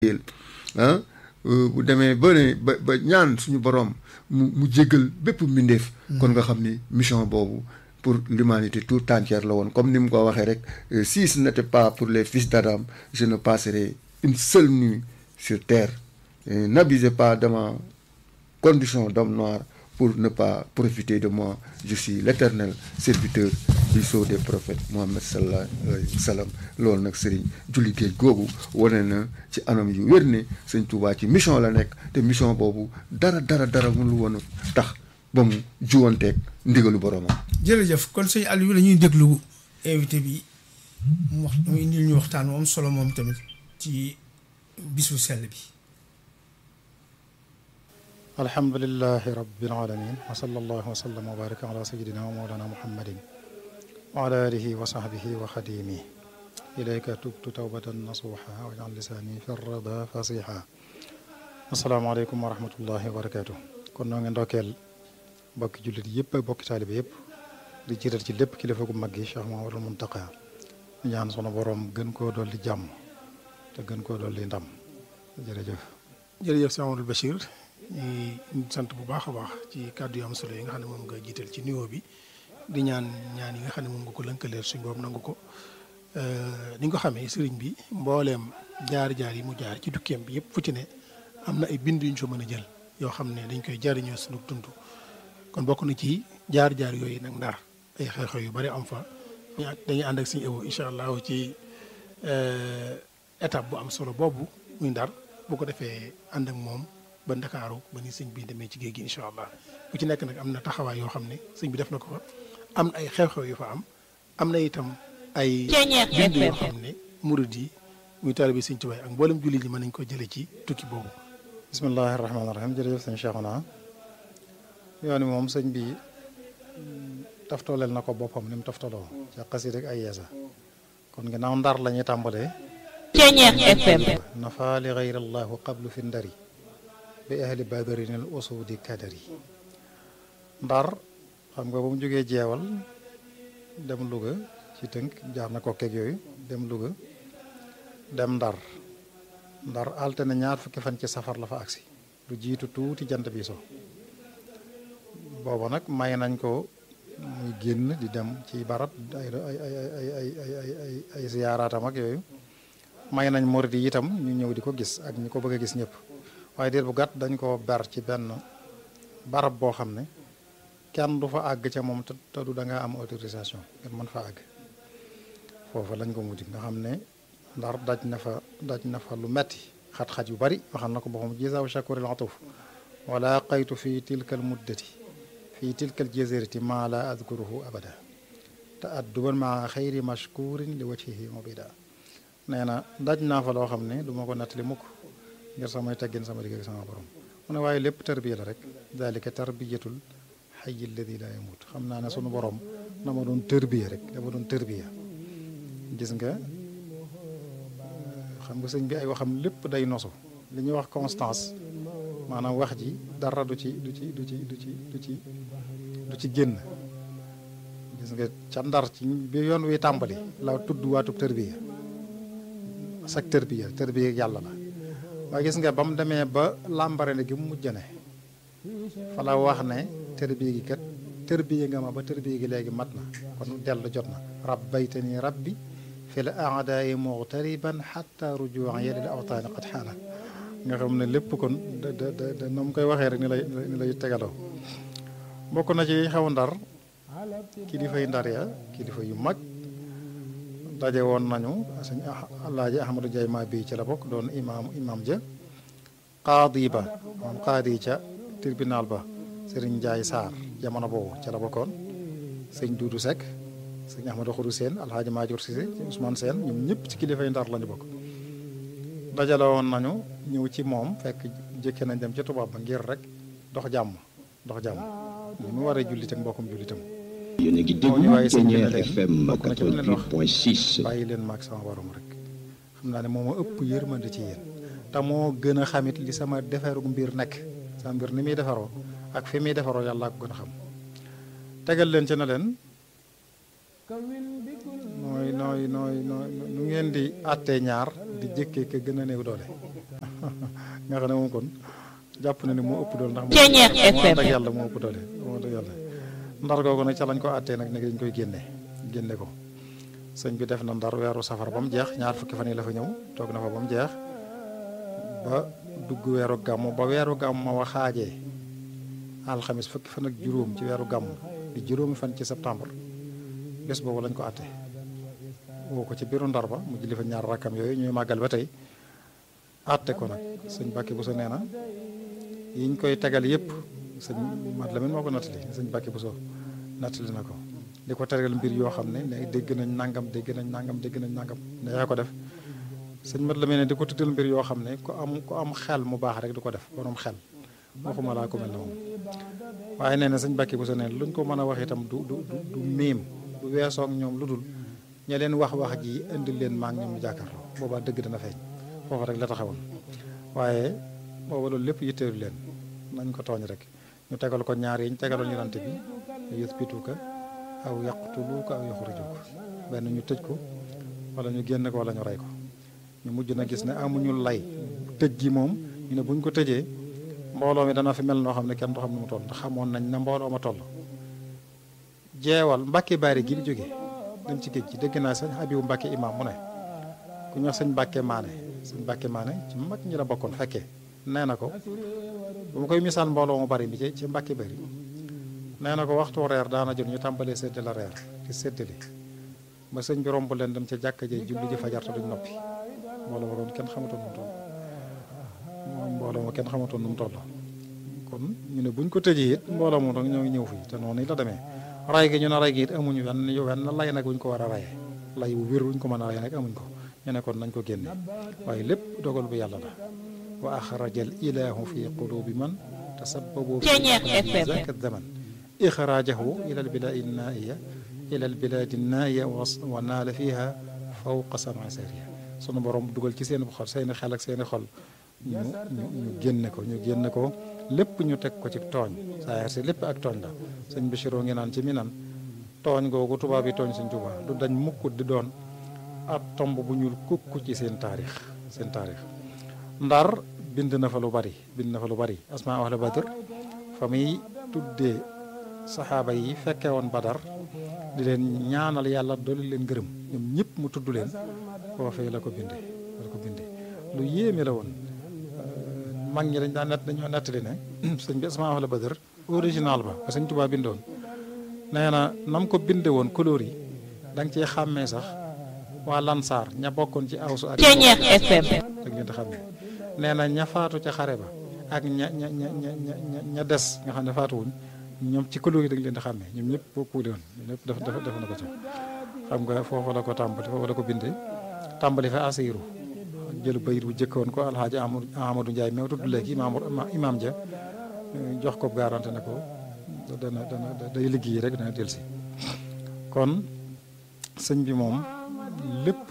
ah bu demee ba ne ba ñaan suñu borom mu jéggal bépp mbindeef. kon nga xam ni mission boobu pour l'humanité tout entière la woon comme ni mu ko waxee rek si ce n'était pas pour les fils d'Adam je ne passerai une seule nuit sur terre. N'abusez pas de ma condition d'homme noir pour ne pas profiter de moi. Je suis l'éternel serviteur du sceau des prophètes Mohammed sallallahu alayhi wa sallam. loolu nag sëriñ julli géej googu wane na ci anam yu wér ne sëñ Tuubaa ci mission la nekk te mission boobu dara mënul woon a tax ba mu juwanteeg ndigalu boromam. jërëjëf kon sëñ Aliou la ñuy déglu invité bi mu indil ñu waxtaan moom solo moom tamit ci bisu sell bi. alhamdulilahi rabbil alamin wa sallallahu wa sallam wa baraka ala sayidina wa mawlana muhammadin wa ala alihi wa sahbihi wa xadimi ilayka tubtu tawbatan nasuha wa jal lisaani fi rada fasiha asalaamaaleykum wa rahmatullahi wa barakatuh kon noo ngi ndokkeel bokki jullit yëpp ak bokki taalibe yëpp di jiital ci lépp kilifa gu mag gi Cheikh Mouhamadoul Mountakha ñaan sunu borom gën koo dolli jàmm te gën koo dolli ndam jërëjëf jërëjëf Cheikh Amadou Bachir ñu sant bu baax a baax ci kàddu yu am solo yi nga xam ne moom nga jiital ci nuyoo bi di ñaan yi nga xam ne moom nga ko lënkaleel suñ boobu nangu ko ni nga ko xamee sëriñ bi mbooleem jaar-jaar yi mu jaar ci tukkeem bi yëpp fu ci ne am na ay bind yu ñu fa mën a jël yoo xam ne dañ koy jariñoo suñu dund kon bokk na ci jaar-jaar yooyu nag Ndar ay xew-xew yu bari am fa dañuy ànd ak suñu Ebo incha allah ci étape bu am solo boobu muy Ndar bu ko defee ànd ak moom ba Ndakaaru ba ni sëñ bi demee ci géej gi incha allah bu ci nekk nag am na taxawaay yoo xam ne sëñ bi def na ko fa am na ay xew-xew yu fa am na itam ay bind yoo xam ne murid yi muy taalibe sëñ Tuubaa ak mboolem jullit yi mën nañ ko jëlee ci tukki boobu. bismillahi rahmaani rahim jërëjëf sëñ Cheikhouna yoon wi moom sëñ bi taftooleel na ko boppam ni mu taftaloo ca xasida rek ay yeesa kon ginnaaw Ndar la ñuy tàmbalee nafa li gayrallahu qablu fi ndari bi ahli badarin al usudi kadari Ndar xam nga ba mu jógee jeewal dem Louga ci tënk jaar na ko keeg yooyu dem Louga dem Ndar altine ñaar fukki fan ci safar la fa agsi lu jiitu tuuti jant bi so booba nag may nañ ko muy génn di dem ci barab ay ziyaaraatam ak yooyu may nañ murid yi itam ñu ñëw di ko gis ak ñi ko bëgg a gis ñëpp waaye diir bu gàtt dañ ko ber ci benn barab boo xam ne kenn du fa àgg ca moom te du da nga am autorisation ngir mën fa àgg foofa lañ ko mujj nga xam ne Ndar daj na fa lu metti xat-xat yu bari waxal na ko boppam jisaaw shakuril atuf wala qaytu fi tilkal muddati fi tilkal jazirati ma la adkuruhu abada te adduban maa xayri mashkurin li wajhihi mubida nee na daj naa fa loo xam ne du ma ko nettali mukk ngir samay teggin sama digg ak sama borom mu ne waaye lépp tarbiya la rek dalika tarbiyatul hayy alladi la yamut xam naa ne sunu borom na ma doon tarbiya rek dama doon tarbiya gis nga xam nga sëñ bi ay waxam lépp day nosu li ñuy wax constance maanaam wax ji dara du ci génn gis nga ca Ndar ci bi yoon wi tàmbali la tudd waatub tarbiya sak tarbiya yàlla la waaye gis nga ba mu demee ba làmbare ne gi mu mujjane fa la wax ne tarbiya gi kat tarbiya nga ma ba tarbiya gi léegi mat na kon dellu jot na rabbaytani rabbi fi l aadaayi muxtariban xatta rujuan yelil awtaani qad xaana nga xam ne lépp kon da na mu koy waxee rek ni lay tegaloo bokk na ci xew Ndar kilifay Ndar ya kilifa yu mag daje woon nañu sëñ Alaaji Ahmadou Ndiaye maa bii ci la bokk doon imam ja qaadi ba moom qaadi ca tribunal ba Serigne Ndiaye Sarr jamono boobu ca la bokkoon sëñ Doudou Seck sëñ Ahmadou Khourou Sène Alhaaji Maajour Cissé Ousmane Sène ñoom ñëpp ci kilifay Ndar lañu bokk dajale woon nañu ñëw ci moom fekk jëkke nañ dem ca tubaab ba ngir rek dox jàmm ni mu waree jullit ak mbokkum jullitam yéen a ngi déglu Thiéniere FM 88.6 bàyyi leen maag sama borom rek xam naa ne moo ma ëpp yërmande ci yéen te moo gën a xamit li sama defarug mbir nekk sama mbir ni muy defaroo ak fi muy defaroo yàlla ko gën a xam tegal leen ci na leen nooy nu ngeen di àttee ñaar di jëkkee ka gën a néew doole nga xam ne moom kon jàpp na ni moo ëpp doole ndax Ceeñeer FM ak yàlla moo ëpp doole moo dëgg yàlla ndar googu nag ca lañ ko àttee nag dañ koy génne ko sëñ bi def na ndar weeru safar ba mu jeex ñaar fukki fan yi la fa ñëw toog na fa ba mu jeex ba dugg weeru gàmmu ba weeru gàmmu ma waxaajee alxamis fukki fan ak juróom ci weeru gàmmu di juróomi fan ci septembre bés boobu lañ ko àtte woo ko ci biiru ndar ba mu julli fa ñaar rakkam yooyu ñuy màggal ba tey àtte ko nag sëñ Bàkke Buso nee na yiñ koy tegal yëpp sëñ Mat Lamin moo ko nattali sëñ Bàkke Buso nattali na ko di ko tegal mbir yoo xam ne dégg nañ nangam ne yaa ko def sëñ Mat Lamin ne di ko tuddal mbir yoo xam ne ku am xel mu baax rek du ko def borom xel waxuma laa ko mel ne moom waaye nee na sëñ Bàkke Buso nee na luñ ko mën a wax itam du miim du weesoo ak ñoom lu dul ña leen wax ji indil leen maa ngi ñoom ñu jàkkaarloo boobaa dëgg dana feeñ foofu rek la taxawoon waaye booba loolu lépp yitteelu leen nañ ko tooñ rek ñu tegal ko ñaar yi ñu tegaloon yonante bi yuthbituka aw yaqtuluka aw yuxrijuka benn ñu tëj ko wala ñu génn ko wala ñu rey ko ñu mujj na gis ne amuñu lay tëj gi moom ñu ne buñ ko tëjee mbooloo mi dana fi mel noo xam ne kenn du xam ne mu toll ndax xamoon nañ na mbooloo ma toll jeewal Mbàkke Baari gi di jóge dem ci géej gi dégg naa sëñ Habibu Mbàkke imam mu ne ku ñu wax sëñ Mbàkke Maane ci mag ñi la bokkoon fekkee nee na ko bu ma koy misaal mbooloo mu bari mi ci Mbàkke Bari nee na ko waxtu reer daana jot ñu tàmbalee séddale la reer di séddale ba sëñ bi romb leen dem ca jàkka jee julli ji fajar te duñ noppi mbooloo ma kon kenn xamatoon nu mu toll mbooloo ma kenn xamatoon nu mu toll kon ñu ne buñ ko tëjee it mbooloo moom nag ñoo ngi ñëw fii te noonu la demee ray gi ñu ne ray gi it amuñu wenn lay nag wuñ ko war a rayee lay bu wér wuñ ko mën a rayee nag amuñ ko ñu ne kon nañ ko génne waaye lépp dogal bu yàlla la wa axraja al ilahu fi qulubi man tasabbabu fi zaka zaman ixrajahu ila al biladi naiya ila al biladi naiya wa naala fiha fawqa sama sariya sunu borom dugal ci seen xol seeni xel ak seeni xol ñu génne ko lépp ñu teg ko ci tooñ saa si lépp ak tooñ la sëñ Bachiroo ngi naan ci mi nan tooñ googu tubaab yi tooñ sëñ Tuubaa du dañ mukk di doon ab tomb bu ñuul kukk ci seen taarix ndar bind na fa lu bari asmaa ahlu badr fa muy tuddee saxaaba yi fekke woon badar di leen ñaanal yàlla dolli leen gërëm ñoom ñëpp mu tudd leen foofee la ko binde lu yéeme la woon mag ñi dañoo nettali ne sëñ bi asmaa ahlu badr original ba sëñ Tuubaa bindoon nee na nam ko binde woon couleur yi da nga ciy xàmmee sax waa Lansaar ña bokkoon ci awsu ak Ceeñeer FM da ngeen di xàmmee nee na ña faatu ca xare ba ak ña des nga xam ne faatuwuñ ñoom ci couleur yi da nga leen di xàmmee ñoom ñëpp bokkuwul woon ñëpp def na ko ci xam nga foofu la ko tàmbali foofu la ko bindee tàmbali fa asiru jël bayit bu jëkkoon ko alxaaji Amadou Ndiaye meew tudd léegi imaam ja jox ko garanti ne ko dana day liggéey rek dana delsi kon sëñ bi moom lépp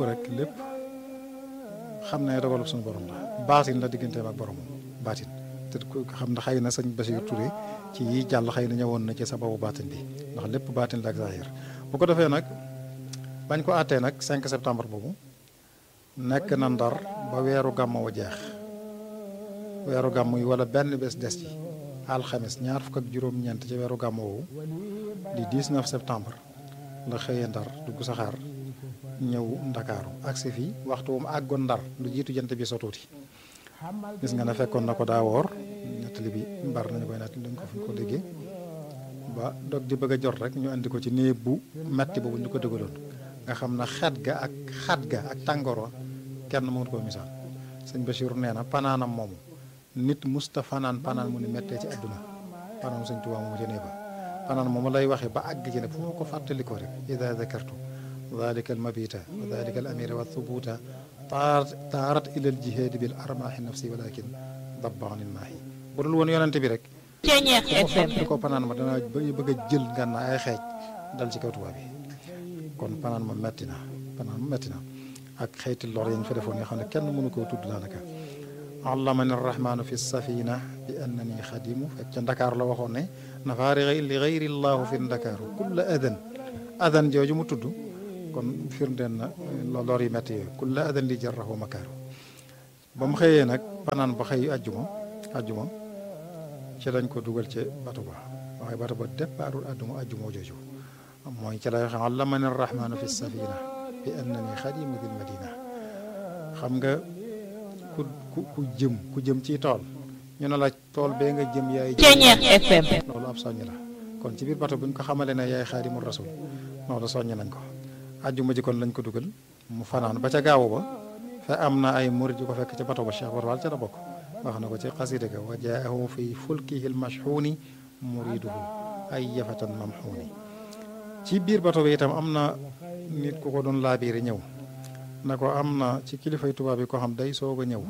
xam ne dogalu suñu borom la baatin la digganteem ak boromam baatin te xam na xëy na sëñ Basiir Touré ci yi jàll xëy na ñëwoon na ci sababu baatin bi ndax lépp baatin la ak zahir bu ko defee nag bañ ko àttee nag 5 septembre boobu nekk na ndar ba weeru gàmm wa jeex weeru gàmm yi wala benn bés des ci alxames ñaar fukk ak juróom-ñeent ci weeru gàmm woowu di 19 septembre la xëyee ndar dugg saxaar ñëw ndakaaru agsi fii waxtu wu mu àggoon ndar lu jiitu jant bi so tuuti gis nga ne fekkoon na ko daa woor nettali bi mbar nañu koy nettali dañ ko fi ko déggee ba dog di bëgg a jot rek ñu andi ko ci néeg bu metti boobu ñu ko dëggaloon nga xam ne xat ga ak tàngoor wa kenn mënut koo misaal sëñ Bachir nee na panaanam moomu nit musta fanaan mu ni mettee ci àdduna panaanam sëñ Tuubaa moomu ci néeg ba panaan moomu lay waxee ba àgg ci ne fu ma ko fàttalikoo rek ida dakartu dalika al mabita wa dalika al amira wa thubuta taarat ila al jihaadi bil armaahi nafsi walakin dabbaanil maahi bu dul woon yonente bi rek Ceeñeer FM ko panaan ma dana bëgg a jël ngànnaay ay xeej dal ci kaw tubaab bi kon panaan ma metti na ak xeeti lor yañ fa defoon nga xam ne kenn mënu koo tudd daanaka allamani rahmaanu fi safina bi annani xadimu fekk ca Ndakaar la waxoon ne nafaari li gayri llahu fi Ndakaaru kulla adan jooju mu tudd kon firndeen na lor yi metti yooyu kulla adan li jarrahu makaaru ba mu xëyee nag fanaan ba xëy ajjuma ci lañ ko dugal ci bato ba waaye bato ba départul ajjuma jooju mooy ci lay xam allamani rahmaanu fi safina bi annani xadimu dil madina. xam nga ku jëm ci tool ñu ne la tool bee nga jëm yaay Ceeñeex FM loolu ab soññ la kon ci biir bato bu ñu ko xamale ne yaay xaadimul rasul loolu soññ nañ ko ajjuma ji kon lañ ko dugal mu fanaan ba ca gaawu ba fa am na ay murid yu ko fekk ci bato ba Cheikh Barwal ca la bokk wax na ko ci xasida ga wa jaahu fi fulkihi lmashxuuni muriduhu ay yafatan mamxuuni. ci biir bato bi itam am na nit ku ko doon laabiiri ñëw na ko am na ci kilifay tubaab yi ko xam day soog a ñëw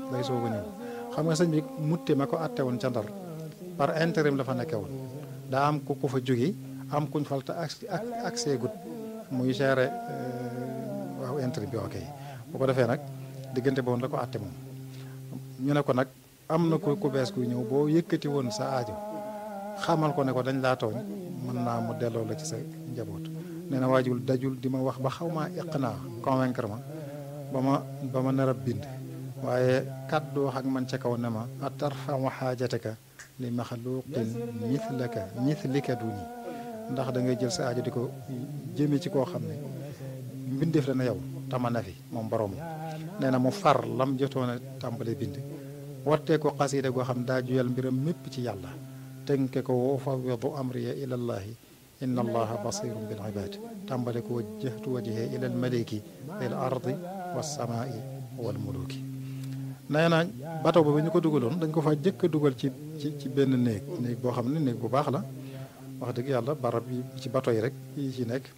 xam nga sëñ bi mutte ma ko atte woon ca Ndar par intérim la fa nekke woon daa am ku fa jóge am kuñ falta ak seegut muy géré waaw intérim bi ok bu ko defee nag diggante boobu la ko atte moom ñu ne ko nag am na ku bees kuy ñëw boo yëkkati woon sa aajo xamal ko ne ko dañ laa tooñ mën naa mu delloo la ci sa njaboot. nee na waajul dajul di ma wax ba xaw maa iqnaa convaincre ma ba ma nar a bind waaye kàddu wax ak man ca kaw ne ma atarfa'u xaajataka li maxluqin mithlika duni ndax da ngay jël sa aajo di ko jëme ci koo xam ne mbindeef la na yow tama na fi moom borom nee na mu far lam jotoon a tàmbale bind wattee ko xasiida goo xam daa juyal mbiram mépp ci yàlla tënke ko wa ufawwidu amriya ilallahi inna allaha basirun bil ibad tàmbale ko wajjahtu wajhi ila al maliki bil ardi was samai wal muluki. nee na bato ba ñu ko dugaloon dañ ko fa jëkk a dugal ci benn néeg boo xam ne néeg bu baax la wax dëgg yàlla barab yi ci bato yi rek yi ci nekk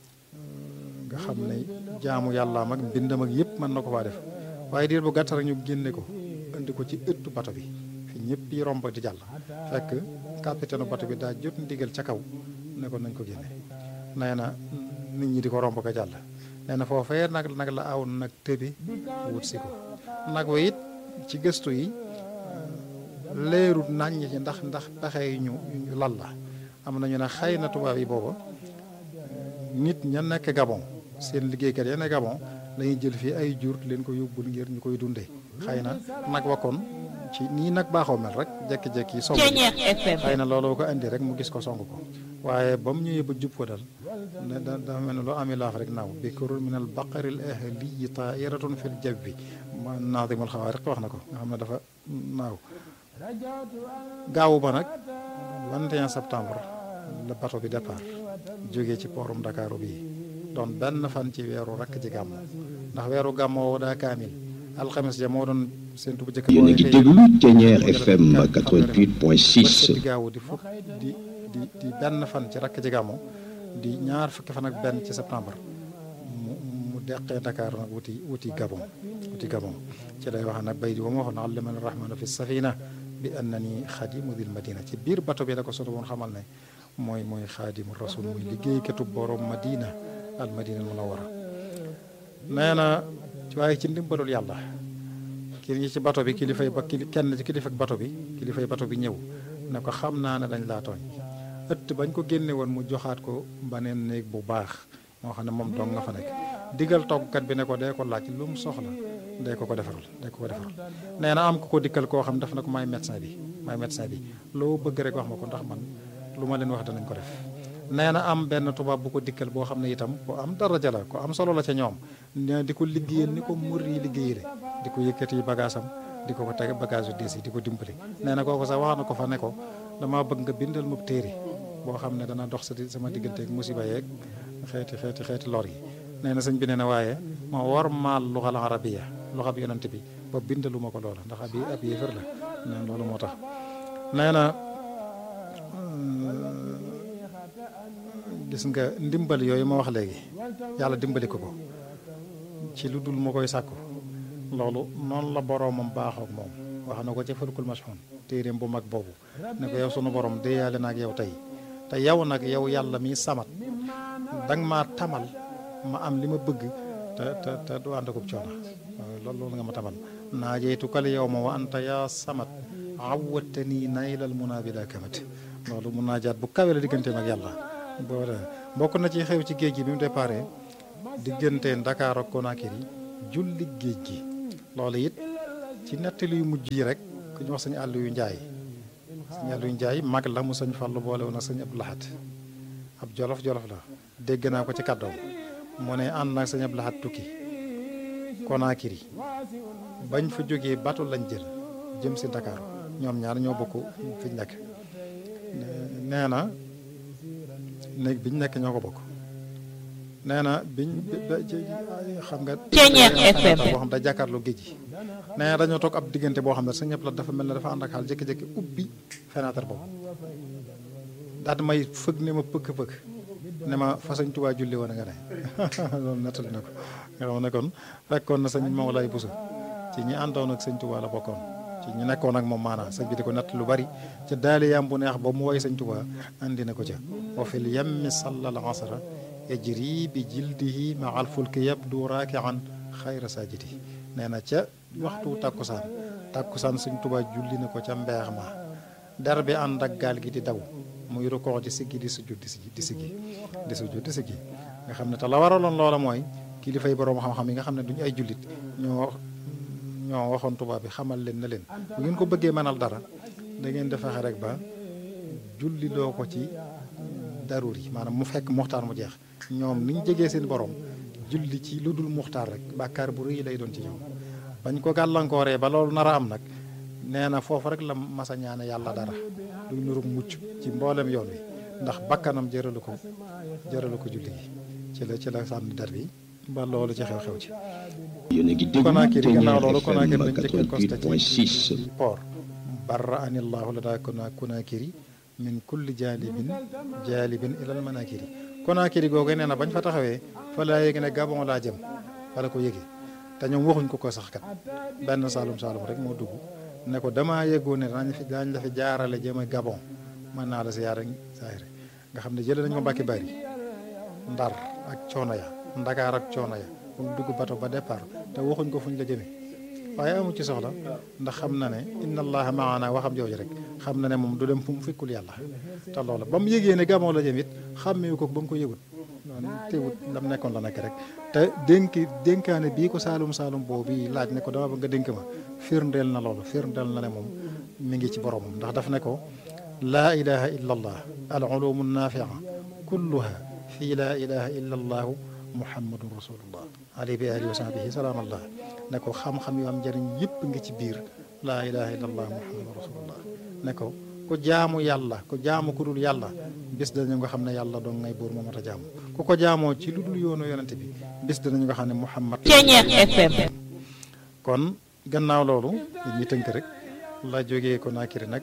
nga xam ne jaamu yàllaam ak mbindam ak yëpp mën na ko faa def waaye diir bu gàtt rek ñu génne ko indi ko ci ëttu bato bi fi ñëpp yi romb di jàll fekk capitaine bato bi daa jot ndigal ca kaw ne ko nañ ko génne. nee na nit ñi di ko romb ko jàll nee na foofee nag la aw nag tëbi wut si ko nag wa it ci gëstu yi leerut naññ ci ndax pexe yi ñu lal la am nañu ne xëy na tubaab yi booba nit ña nekk Gabon seen liggéeykat ya ne Gabon lañuy jël fii ay jur leen ko yóbbul ngir ñu koy dundee xëy na nag wakkoon ci nii nag baaxoo mel rek jekki-jekki yi song xëy na looloo ko indi rek mu gis ko song ko waaye ba mu ñëwee ba jub ko dal ne dafa mel ne loo ami laaf rek naaw bikrun min al baqaril ahliyi tairatun fil jabbi naadimul xawaariq wax na ko nga xam ne dafa naaw gaawu ba nag 21 septembre la bato bi départ jógee ci poorum Dakar bii doon benn fan ci weeru rakk ci gàmmu ndax weeru gàmmu woo daa kaamil alxames ja moo doon séntu bu njëkk. yéen a ngi déglu Ceeñeer FM 88.6. di gaawu di fukk di benn fan ci rakk ci gàmmu di ñaar fukki fan ak benn ci septembre mu deqee Dakar nag wuti Gabon ci lay wax nag bay di ba ma waxoon allamani rahmaanu fi safina bi annani xadimu dil madina ci biir bato bi la ko soto woon xamal ne mooy xaadimu rasul muy liggéeykatu borom madina al madina al munawwara. nee na waaye ci ndimbalul yàlla kii ñi ci bato bi kenn ci kilifay bato bi ñëw ne ko xam naa ne dañ laa tooñ ëtt bañ ko génne woon mu joxaat ko baneen néeg bu baax moo xam ne moom dong nga fa nekk digal toggkat bi ne ko dee ko laaj lu mu soxla dee ko defaral nee na am ku ko dikkal koo xam def na ko maay médecin bi loo bëgg rek wax ma ko ndax man lu ma leen wax danañ ko def. nee na am benn tubaab bu ko dikkal boo xam ne itam ku am daraja la ku am solo la ca ñoom nee di ko liggéeyal ni ko mur yi liggéeyale di ko yëkkati bagaasam di ko teg bagage yu diis yi di ko dimbali. nee na kooku sax wax na ko fa ne ko dama bëgg nga bindal ma téere boo xam ne dana dox sama diggante ak musiba yeeg xeeti lor yi. nee na sëñ bi nee na waaye ma war maal luxal arabiya luxa bi yonante bi ba bindaluma ko loola ndax ab yéefar la nee loolu moo tax. nee na gis nga ndimbal yooyu ma wax léegi yàlla dimbali ko ci lu dul ma koy sàkku loolu noonu la boroomam baaxoo ak moom wax na ko ci fulkul mashhun téeréem bu mag boobu ne ko yow sunu borom déeyaale na ak yow tey te yow nag yow yàlla mi samat danga maa tamal ma am li ma bëgg te du ànd akub coono loolu nga ma tamal naajeytukal yow ma wa anta yaa samat awwattani naylal munaa bila kamat loolu mun naa jaat bu kawe la digganteem ak yàlla bokk na ci xew ci géej gi bi mu déparé diggante Dakar ak Conakry julli géej gi loolu it ci nettali yu mujj yi rek ku ñu wax sëñ Aliou Ndiaye sëñ Aliou Ndiaye mag la mu sëñ Fallu boole woon ak sëñ Abdou Lahad ab jolof la dégg naa ko ci kàddoom mu ne ànd nag sëñ Abdou Lahad tukki Conakry bañ fa jógee bateau lañ jël jëm si Dakar ñoom ñaar ñoo bokk fi ñu nekk nee na néeg bi ñu nekk ñoo ko bokk nee na biñ xam nga boo xam da jàkkaarloo géej gi nee na dañoo toog ab diggante boo xam ne sëñ Abdou Lahad dafa mel ne dafa ànd ak xaal jékki-jékki ubbi fenêtre boobu daal di may fëgg ne ma pëkk-pëkk ne ma fa sëñ Tuubaa julli woon nga ne loolu nettali na ko nga xam ne kon fekkoon na sëñ Mawlaay Buso ci ñi àndoon ak sëñ Tuubaa la bokkoon ci ñi nekkoon ak moom maanaam sëñ bi di ko nett lu bari ca daali yam bu neex ba mu woy sëñ Tuubaa andi na ko ca wa fil yammi sallal asra yajri bi jildihi ma al fulki yabdu raakian xayra sajidi nee na ca waxtu takkusaan sëñ Tuubaa julli na ko ca mbeex ma der bi ànd ak gaal gi di daw muy rukkoo di siggi di sujud di siggi nga xam ne te la waraloon loola mooy kilifay borom xam-xam yi nga xam ne duñu ay jullit ñoo waxoon tubaab bi xamal leen na leen bu ngeen ko bëggee mënal dara da ngeen di fexe rek ba julli loo ko ci darur yi maanaam mu fekk muxtaar mu jeex ñoom ni ñu jegee seen borom julli ci lu dul muxtaar rek bàkkaar bu rëy lay doon ci ñoom bañ ko gàllankooree ba loolu nar a am nag nee na foofu rek la masa ñaane yàlla dara luy nuru mucc ci mboolem yoon wi ndax bakkanam jëralu ko julli gi ci la sànni dar bi ba loolu ci xew-xew ci Conakry gannaaw loolu Conakry lañ jëkkee consté ci port barra anillahu la daa Conakry min kulli jaalibin ilal manakiri Conakry googu nee na bañ fa taxawee fa laa yéegi ne Gabon laa jëm fa la ko yëgee te ñoom waxuñ ko sax kat benn saalum rek moo dugg ne ko damaa yëgoo ne daañ la fi jaarale jëme Gabon mën naa la siyaare saayre nga xam ne jëlee nañ ko Mbàkke Bari Ndar ak coono ya Ndakaar ak coono ya bu mu dugg bato ba départ te waxuñ ko fuñ la jëme waaye amu ci soxla ndax xam na ne inna allaha maana waxam jooju rek xam na ne moom du dem fu mu fekkul yàlla te loola ba mu yëgee ne Gabon la jëm it xàmmeewu ko ba mu ko yëgut teewut lam nekkoon la nekk rek te dénkaane bii ko saalum boobu laaj ne ko dama bëgg nga dénk ma firndeel na loolu firndeel na ne moom mi ngi ci boromam ndax daf ne ko laa ilaha illa allah al ulumu nafia kulluha fii laa ilaha illa allahu muhammadun rasulullah alayhi bi alihi wa sahbihi salaamallah ne ko xam-xam yu am njëriñ yëpp ngi ci biir laa ilaha illa allah muhammadun rasulullah ne ko ku jaamu yàlla ku jaamu ku dul yàlla bis danañu nga xam ne yàlla doon ngay buur moo mat a jaamu ku ko jaamoo ci lu dul yoonu yonente bi bis danañu nga xam ne muhammad FM kon gannaaw loolu ñi tënk rek la jógee Conakry nag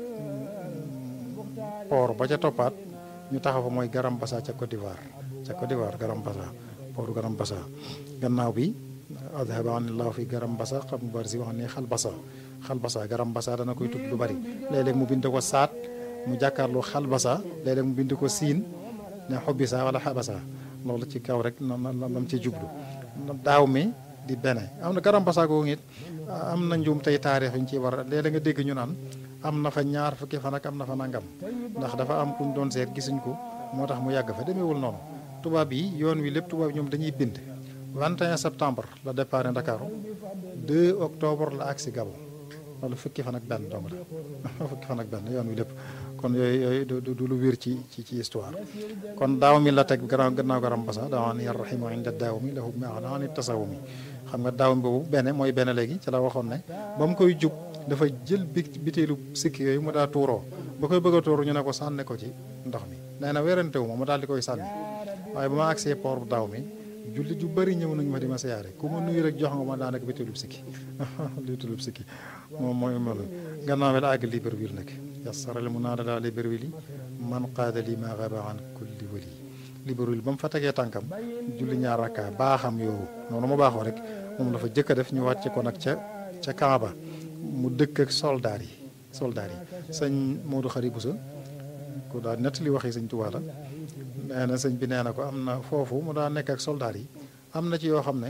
port ba ca toppaat ñu taxaw fa mooy Garam Bassa ca Côte d'Ivoire Garam Bassa port Garam Bassa gannaaw bi adhaba anillahu fi Garam Bassa xam nga bari si wax ne xal Bassa Garam Bassa dana koy tudd lu bari léeg-léeg mu bind ko saat mu jàkkaarloo xal Bassa léeg-léeg mu bind ko siin ne xobbisa wala xabasa loolu ci kaw rek lam ci jublu daaw mi di bene am na Garam Bassa googu it am na njuum tey taarix yuñ ci war léeg-léeg nga dégg ñu naan am na fa ñaar fukki fan ak am na fa nangam ndax dafa am kuñ doon seet gisuñ ko moo tax mu yàgg fa demeewul noonu tubaab yi yoon wi lépp tubaab yi ñoom dañuy bind 21 septembre la départ Ndakaaru 2 octobre la agsi Gabon loolu fukki fan ak benn dong la fukki fan ak benn yoon wi lépp kon yooyu du lu wér ci histoire kon daaw mi la teg gannaaw Garam Bassa daawaan yarrahimu inda daaw mi lahu maanaani tasawu mi xam nga daaw mi boobu benn mooy benn léegi ci la waxoon ne ba mu koy jub dafa jël biteelu sikki yooyu mu daa tuuroo ba koy bëgg a tuuru ñu ne ko sànne ko ci ndox mi nee na werante wu ma mu daal di koy sànni waaye ba ma agsee port bu daaw mi jullit yu bëri ñëw nañu ma di ma siyaare ku ma nuyu rek jox nga ma daanaka biteelub sikki moom mooy mel gannaaw bi la àgg Libreville nag yassarali mu naa la Libreville man qaada li ma xaba an kulli wali Libreville ba mu fa tegee tànkam julli ñaar rakka baaxam yoowu noonu mu baaxoo rek moom la fa jëkk a def ñu wàcce ko nag ca Kaaba mu dëkk ak soldaar yi sëñ Modou Khari Boussa ko daa nettali waxi sëñ Tuubaa la nee na sëñ bi nee na ko am na foofu mu daa nekk ak soldaar yi am na ci yoo xam ne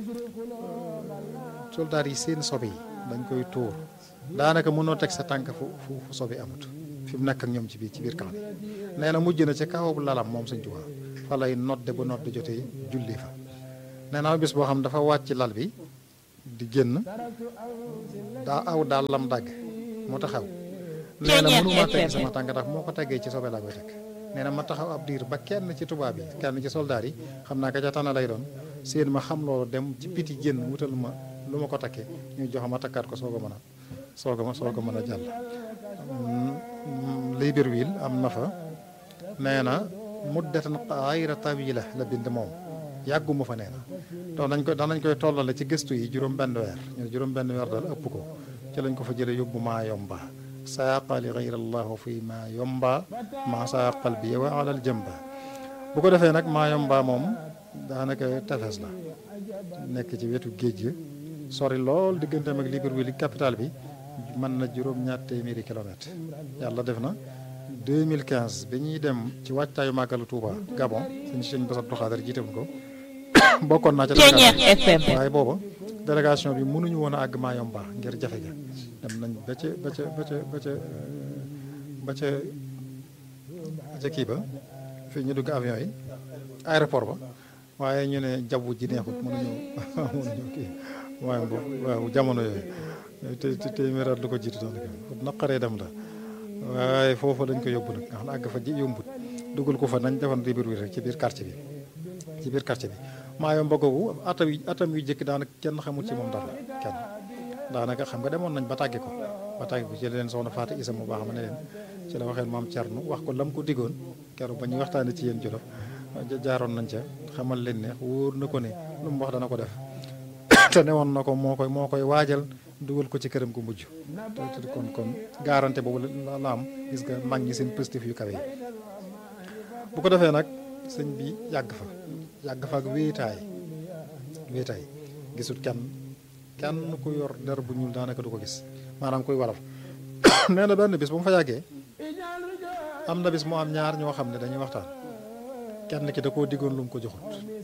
soldaar yi seen sobe yi dañ koy tuur daanaka mënoo teg sa tànk fu sobe amut fi mu nekk ak ñoom ci biir camp bi nee na mujj na ca kaw bu lalam moom sëñ Tuubaa fa lay nodde ba nodde jotee julli fa nee na bis boo xam dafa wàcc lal bi di génn daa aw daal lam dagg mu taxaw nee na mënuma tegg sama tànk ndax moo ko teggee ci sobe laa koy teg nee na ma taxaw ab diir ba kenn ci tubaab yi kenn ci soldaar yi xam naa ka ca tànn lay doon seen ma xam loolu dem ci biti génn wutal ma lu ma ko takkee ñu jox ma takkaat ko soog a mën a jàll. Libreville am na fa nee na muddatan ghayra tawila la bind moom yàgguma fa nee na danañ koy tollale ci gëstu yi juróom-benn weer ñu juróom-benn weer daal ëpp ko ci lañ ko fa jële yóbbu maa yomba saaqa li ghayri allahu fi maa yomba maa saaqal bi wa alal jëmba bu ko defee nag maa yomba moom daanaka tefes la nekk ci wetu géej gi sori lool digganteem ak Libreville capitale bi mën na juróom-ñaar téeméeri kilomètre yàlla def na 2015 bi ñuy dem ci wàccaayu màggalu Touba Gabon sëñ Bass Abdou Khadre jiite ko bokkoon naa ca délégation waaye booba délégation bi mënuñu woon a àgg Mayomba ngir jafe ga dem nañ ba ca kii ba fii ñu dugg avion yi aéroport ba waaye ñu ne jaww ji neexut mënuñu kii waaye waaw jamono yooyu te téeméeraat lu ko jiitu daanaka naqaree dem la waaye foofu lañ ko yóbbu nag nga xam ne àgg fa ji yombut dugal ko fa nañ defoon Libreville rek ci biir quartier bi Mayomba googu atam yu jëkk daanaka kenn xamul ci moom dara kenn daanaka xam nga demoon nañ ba tàgge ko ci leen soxna Fatou Issa mu baax ma ne leen ci la waxee maam Thierno wax ko lam ko diggoon keroog ba ñuy waxtaanee ci yéen Jolof jaaroon nañ ca xamal leen ne wóor na ko ne lu mu wax dana ko def te ne woon na ko moo koy waajal dugal ko ci këram gu mujj te kon garantie boobu la am gis nga mag ñi seen positif yu kawe yi bu ko defee nag sëñ bi yàgg fa ak wéetaay gisut kenn ku yor der bu ñuul daanaka du ko gis maanaam kuy walaf nee na benn bis bu mu fa yàggee am na bis mu am ñaar ñoo xam ne dañuy waxtaan kenn ki da koo diggoon lu mu ko joxut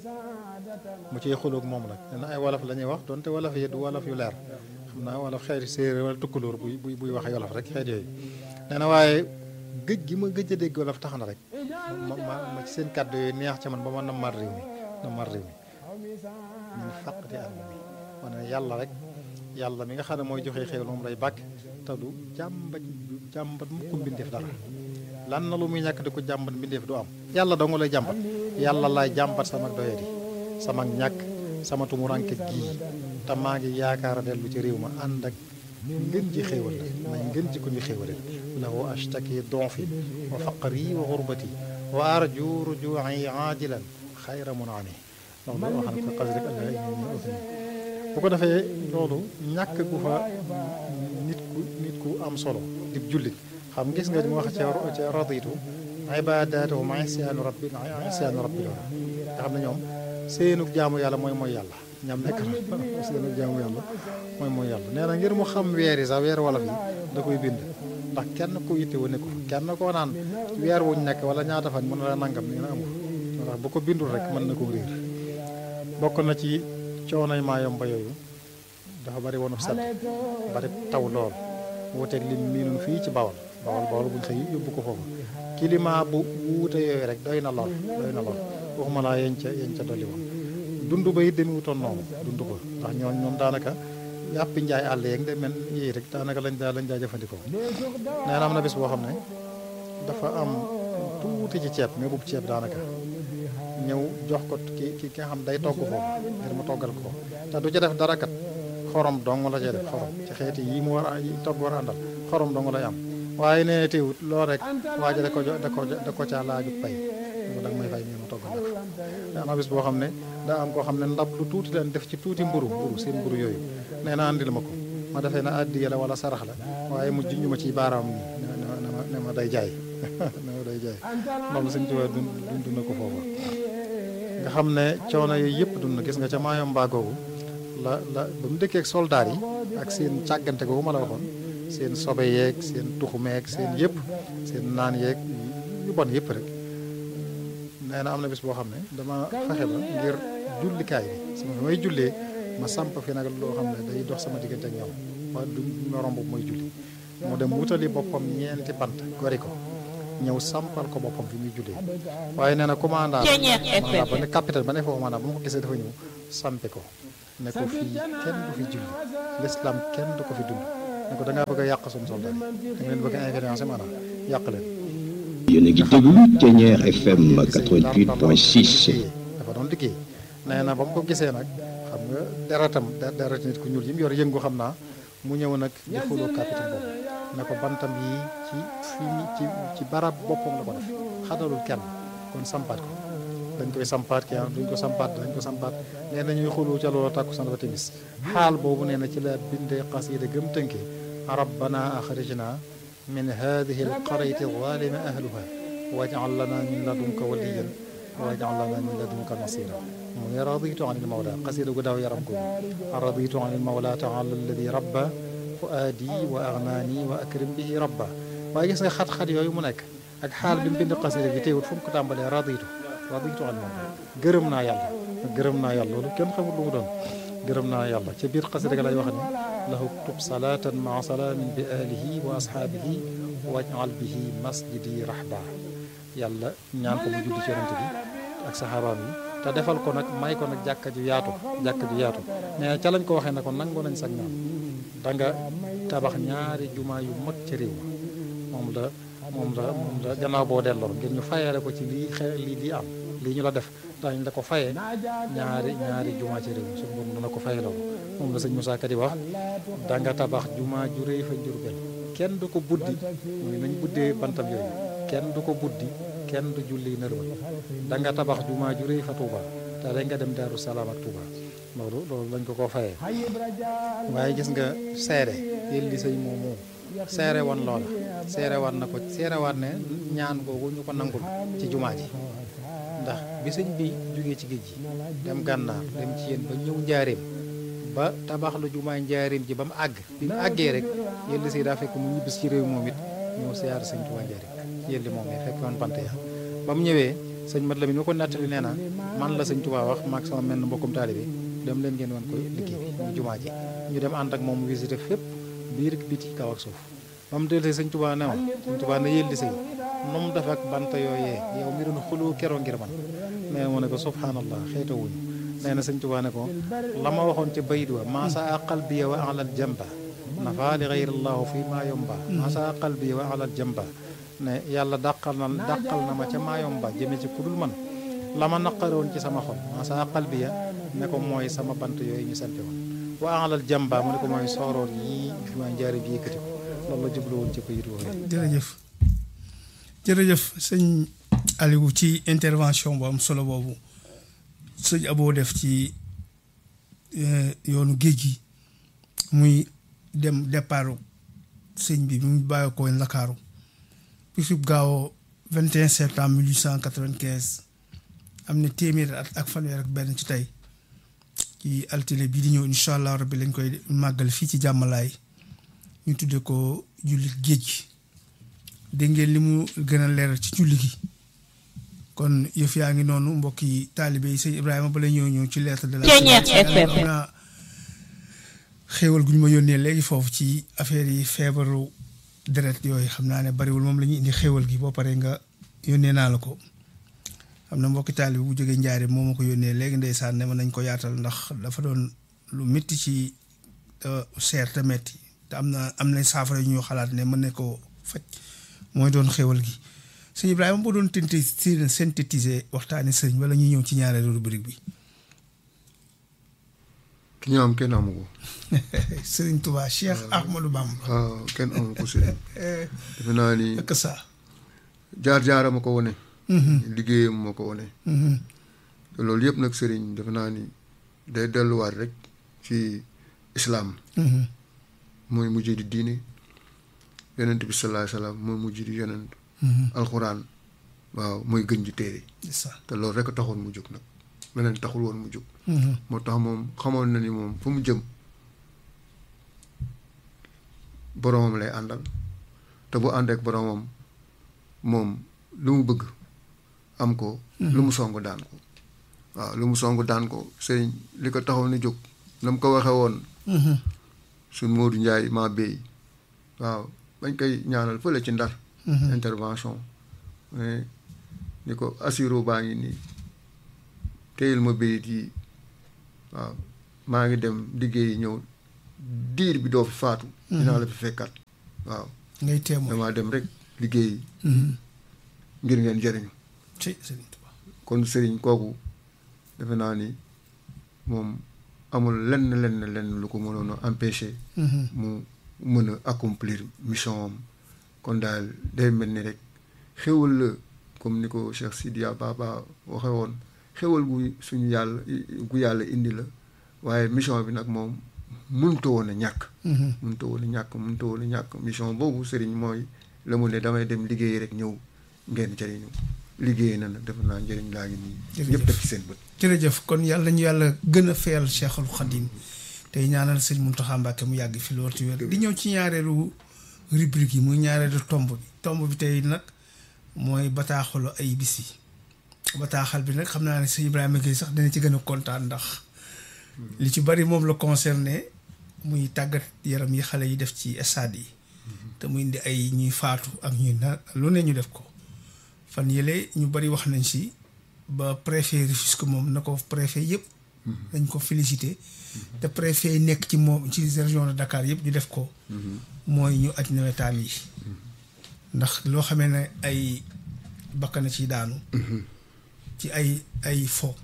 mu ciy xuloog moom nag nee na ay walaf la ñuy wax donte walaf yi du walaf yu leer xam naa walaf xeeti séeréer wala tukkulóor buy wax wolof rek xeet yooyu nee na waaye gëj gi ma gëj a dégg wolof tax na rek ma ci seen kàddu yooyu neex ca man ba ma namar réew mi ñu fàqati àll mi wane yàlla rek yàlla mi nga xam ne mooy joxe xéewal moom lay bàkk te du jàmbat mu ko mbindeef dara lan na lu muy ñàkk di ko jàmbat mbindeef du am yàlla dong lay jàmbat yàlla laay jàmbat sama doyadi sama ñàkk sama tumuranke gii te maa ngi yaakaar a dellu ci réew ma ànd ak ngën ji xéewal la may ngën ji ko ñu xéewale lahu ashtaki donfi wa faqri wa xurbati wa arju ruju'i ajilan xayra munami loolu wax na ko xas rek allah bu ko defee loolu ñàkk gu fa nit ku am solo di jullit xam gis nga mu wax ca raditu ibadatuhum isyaanu rabbi loolu nga xam ne ñoom seenug jaamu yàlla mooy yàlla ñam nekk na seenug jaamu yàlla mooy yàlla nee na ngir mu xam weer yi sax weer wolof yi da koy bind ndax kenn ku yitte wu ne ko kenn koo naan weer wuñ nekk wala ñaata fan mën na la nangam ni na amul ndax bu ko bindul rek mën na ko réer bokk na ci coonay Mayomba yooyu dafa bari woon set bari taw lool wuuteeg lim miinun fii ci bawal buñ xëy yóbbu ko foofu climat bu wuute yooyu rek doy na lool waxuma laa yeñ ca dolli woon dund ba it demewutoon noonu dund ba ndax ñoom daanaka yàppi njaay àll yeeg de men yii rek daanaka lañ daa jëfandikoo nee na am na bis boo xam ne dafa am tuuti ci ceeb mais boobu ceeb daanaka ñëw jox ko ki nga xam day togg foofu ngir mu toggal ko te du ca def dara kat xorom dong la cee def xorom ci xeeti yi mu war a togg war a àndal xorom dong lay am waaye nee na teewut loolu rek waaja da ko caa laaju pay da nga may fay ñu ma togg nag te am na bis boo xam ne daa am koo xam ne ndab lu tuuti leen def ci tuuti mburu seen mburu yooyu nee na andil ma ko ma defee na addiya la wala sarax la waaye mujj ñu ma ciy baaraam ne ma day jaay loolu suñ tuwee dund na ko foofu nga xam ne coono yooyu yëpp dund gis nga ca Mayomba googu la ba mu dëkkee ak soldaar yi ak seen càggante googu ma la waxoon seen sobe yeeg seen tuxumeeg seen yëpp seen naan yeeg yu bon yëpp rek nee na am na bis boo xam ne dama fexe ba ngir jullikaay bi sama may jullee ma samp fi nag loo xam ne day dox sama diggante ak ñoom waaye du ma romb mooy julli mu dem wutali boppam ñeenti bant gori ko ñëw sampal ko boppam fi muy jullee waaye nee na commandant ba ne capitaine ba ne foofu maanaam ba ma ko gisee dafa ñëw sampe ko ne ko fii kenn du fi julli l'islam kenn du ko fi dund ne ko da ngaa bëgg a yàq suñu soldat yi da ngeen bëgg a influencer maanaam yàq leen. yéen a ngi déglu Thiéniere FM 88.6. dafa doon liggéey nee na ba mu ko gisee nag xam nga deretam deret nit ku ñuul yi mu yor yëngu xam naa mu ñëw nag di xuloo capitaine boobu ne ko bantam yi ci barab boppam la ko def xadalul kenn kon sampaat ko dañ koy sampaat ki duñ ko sampaat dañ ko sampaat nee na ñuy xuloo ca loolu tàkku san ba timis xaal boobu nee na ci la bindee xasida gëm tënke rabbana axrijna min hadihi alqaryati zalimi ahluha waj'al lana min ladunka waliyan waj'al lana min ladunka nasira mu ne raditu an il mawla xasida gu daaw yaram ko raditu an il mawla taala alladi rabba fuaadi wa agnaani wa akrim bihi rabba waaye gis nga xat-xat yooyu mu nekk ak xaal bi mu bind xasida gi teewut fu mu ko tàmbalee raditu an il mawla gërëm naa yàlla loolu kenn xamul lu mu doon gërëm naa yàlla ca biir xasida ga lay wax ne lahu ktub salatan maa salaamin bi alihi wa ashaabihi waj'al bihi masjidi rahba yàlla ñaan ko mu julli ci yonent bi ak saxaabaam yi te defal ko nag may ko nag jàkka ju yaatu mais ca lañ ko waxee ne ko nangu nañ sax ñaan da nga tabax ñaari jumaa yu mag ci réew moom la gannaaw boo delloo ngir ñu fayale ko ci lii di am lii ñu la def dañ la ko fayee ñaari jumaa ci réew suñu borom dana ko fayaloo moom la sëñ Moussa Ka di wax da nga tabax jumaa ju réy fa Njurbel kenn du ko buddi muy nañ buddee bantam yooyu kenn du ko buddi kenn du julli nërwal da nga tabax jumaa ju réy fa Touba te rek nga dem Daaru Salaam ak Touba loolu lañ ko fayee waaye gis nga seere yéen li sëñ moomu seere woon loola seere waat ne ñaan googu ñu ko nangul ci jumaa ji ndax bi sëñ bi jógee ci géej gi dem gànnaar dem ci yéen ba ñëw njaareem ba tabax lu jumaa njaareem ji ba mu àgg bi mu àggee rek yéen li daa fekk mu ñibbis ci réew moom it ñëw siyaar sëñ Tuubaa njaareem yéen li moom it fekk woon bant ya ba mu ñëwee sëñ Mat Lamin ma ko nettali nee na man la sëñ Tuubaa wax maag sama menn mbokkum taalibe dem leen ngeen wan koy liggéey bi mu jumaa ji ñu dem ànd ak moom mu visité fépp biir biti kaw ak suuf ba mu dellusee sëñ Tuubaa ne yéen li sëñ nu mu def ak bant yooyee yow mi doon xuloo keroo ngir man nee na mu ne ko subhanallah xeeta wuñu nee na sëñ Tuubaa ne ko la ma waxoon ca bayit wa maasa qalbiya wa alal jamba nafa li gayrillahu fi maa yomba maasa qalbiya wa alal jamba ne yàlla dàqal na ma ca maa yomba jëme ci kudul man la ma naqaroon ci sama xol maasa qalbiya ne ko mooy sama bant yooyu ñu sampe woon wa alal jamba mu ne ko mooy sooroon yi fi ma njaari bi yëkkati ko loolu la jubluwoon ci bayit woowu. jërëjëf sëñ Aliou ci intervention bu am solo boobu sëñ Abo def ci yoonu géej gi muy dem départu sëñ bi mu bàyyi ko Ndakaaru bisub gaaw 21 septembre 1895 am na téeméer at ak fanweer ak benn ci tey ci altine bii di ñëw incha allah rabbi lañ koy màggal fii ci jàmmalaay ñu tudde ko jullit géej gi dégg ngeen li mu gën a leeral ci julli gi kon yëf yaa ngi noonu mbokki taalibe yi sëñ Ibrahima ba la ñëw ci lettre de la FM naa xéewal gu ñu ma yónnee léegi foofu ci affaire yi feebaru deret yooyu xam naa ne bariwul moom la ñuy indi xéewal gi boo paree nga yónnee naa la ko xam na mbokki taalibe bu jógee njaare moo ma ko yónnee léegi ndeysaan ne ma nañ ko yaatal ndax dafa doon lu métti ci seer te métti te am na saafara yu ñu xalaat ne mën na koo faj mooy doon xéewal gi sëñ Ibrahima boo doon synthétiser waxtaani sëñ wala ñuy ñëw ci ñaareelu rubrique bi. ki ñu am kenn amu ko. Sëriñ Tuubaa Cheikh Ahmadou Bamba. waaw kenn amu ko sëriñ. defe naa ni ak ça. jaar-jaara ma ko wone. liggéeyam ma ko wone. te loolu yëpp nag sëriñ defe naa ni day delluwaat rek ci islaam. mooy mujj di diine. yonent bi sallallahu alayhi wasallam mooy mujj di yonent. alxuraan waaw mooy gën ji téere. te loolu rek a taxoon mu jóg nag leneen taxul woon mu jóg. moo tax moom xamoon na ni moom fu mu jëm boromam lay àndal te bu àndeek boromam moom lu mu bëgg am ko. lu mu song daan ko. waaw lu mu song daan ko sëriñ li ko taxoon ni jóg na mu ko waxee woon. suñ Modou Ndiaye maa béy waaw bañ koy ñaanal fële ci Ndar. intervention mais ni ko assuro baa ngi nii téyel ma béyit yi waaw maa ngi dem liggéeyi ñëw diir bi doo fi faatu. dinaa la fi fekkaat waaw. ngay témoin damaa dem rek liggéeyi. ngir ngeen jëriñu. ci Serigne Touba. kon Serigne kooku defe naa ni moom amul lenn lu ko mënoon a empêcher. mu mën a accomplir mission am. kon daal day mel ni rek xéwal la comme ni ko Cheikh Sidiya Baba waxe woon xéwal gu suñu yàlla gu yàlla indi la waaye mission bi nag moom mënutoo woon a ñàkk. mënutoo woon a ñàkk mission boobu Serigne mooy la mu ne damay dem liggéey rek ñëw ngeen jëriñu liggéey na nag defe naa njëriñ laa ngi nii. ñëpp def ci seen bët. jërëjëf kon yàlla ñu yàlla gën a feyal Cheikhul Khadim tey ñaanal sëñ Mountakha Mbacké mu yàgg fi lool ci wér di ñëw ci ñaareelu rubrique yi muy ñaareelu tomb bi tey nag mooy bataaxalu ay bis yi bataaxal bi nag xam naa ne sëñ Ibrahima Gueye sax dina ci gën a kontaan ndax li ci bari moom la concerné muy tàggat yaram yi xale yi def ci stade yi te muy indi ay ñuy faatu ak ñuy na lu ne ñu def ko fan yële ñu bari wax nañ si ba préfet Rufisque moom na ko préfet yëpp dañ ko félicité te préfet yi nekk ci moom ci région de Dakar yëpp ñu def ko mooy ñu aj nawetaan yi ndax loo xamee ne ay bakkana ci daanu ci ay fo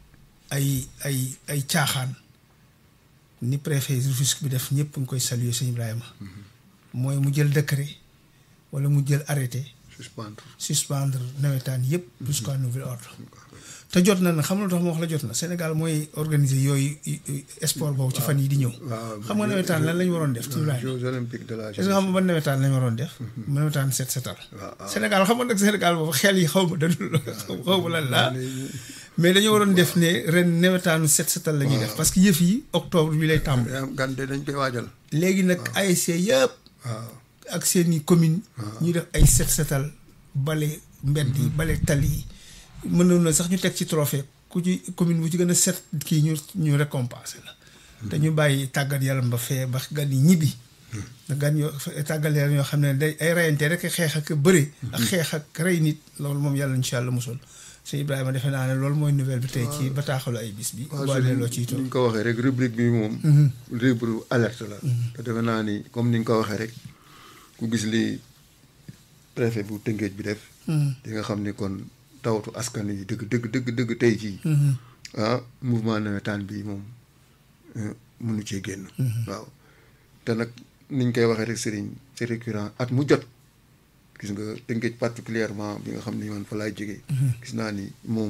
ay caaxaan ni préfet Rufisque bi def ñëpp nga koy saluer sëñ Ibrahima mooy mu jël décret wala mu jël arrêté suspendre nawetaan yëpp jusqu'à nouvel ordre te jot na nag xam nga lu tax ma wax la jot na Sénégal mooy organiser yooyu sport boobu ci fan yi di ñëw xam nga nawetaan lan lañ waroon def ci Jeux olympiques de la est-ce que xam nga ban nawetaan lañ waroon def nawetaan setal Sénégal xam nga nag Sénégal boobu xel yi xaw ma dadul xaw ma lan laa mais dañoo waroon def ne ren nawetaanu setal la ñuy def parce que yëf yi octobre bi lay tàmbali gante dañ koy waajal léegi nag ASC yëpp ak seeni commune ñu def ay setal bale mbedd yi bale tali yi mënoon na sax ñu teg ci trophée ku ci commune bu ci gën a set kii ñu récompenser la te ñu bàyyi tàggat yaram ba fee ba gan yi ñibbi gan yoo tàggat yaram yoo xam ne day ay reyante rek xeex ak bëre ak xeex ak rey nit loolu moom yàlla incha allah musul sëñ Ibrahima defe naa ne loolu mooy nouvelle bi tey ci bataaxalu ay bis bi boole loo ciy toog ni nga ko waxee rek rubrique bi moom rubrique alerte la te defe naa ni comme ni nga ko waxee rek ku gis li préfet bu Tëngéej bi def di nga xam ni kon tawatu askan yi dëgg tey jii mouvement nawetaan bi moom mënu cee génn waaw te nag niñ koy waxee rek Serigne c'est récurrent at mu jot gis nga Tëngéej particulièrement bi nga xam ni man fa laay jógee gis naa ni moom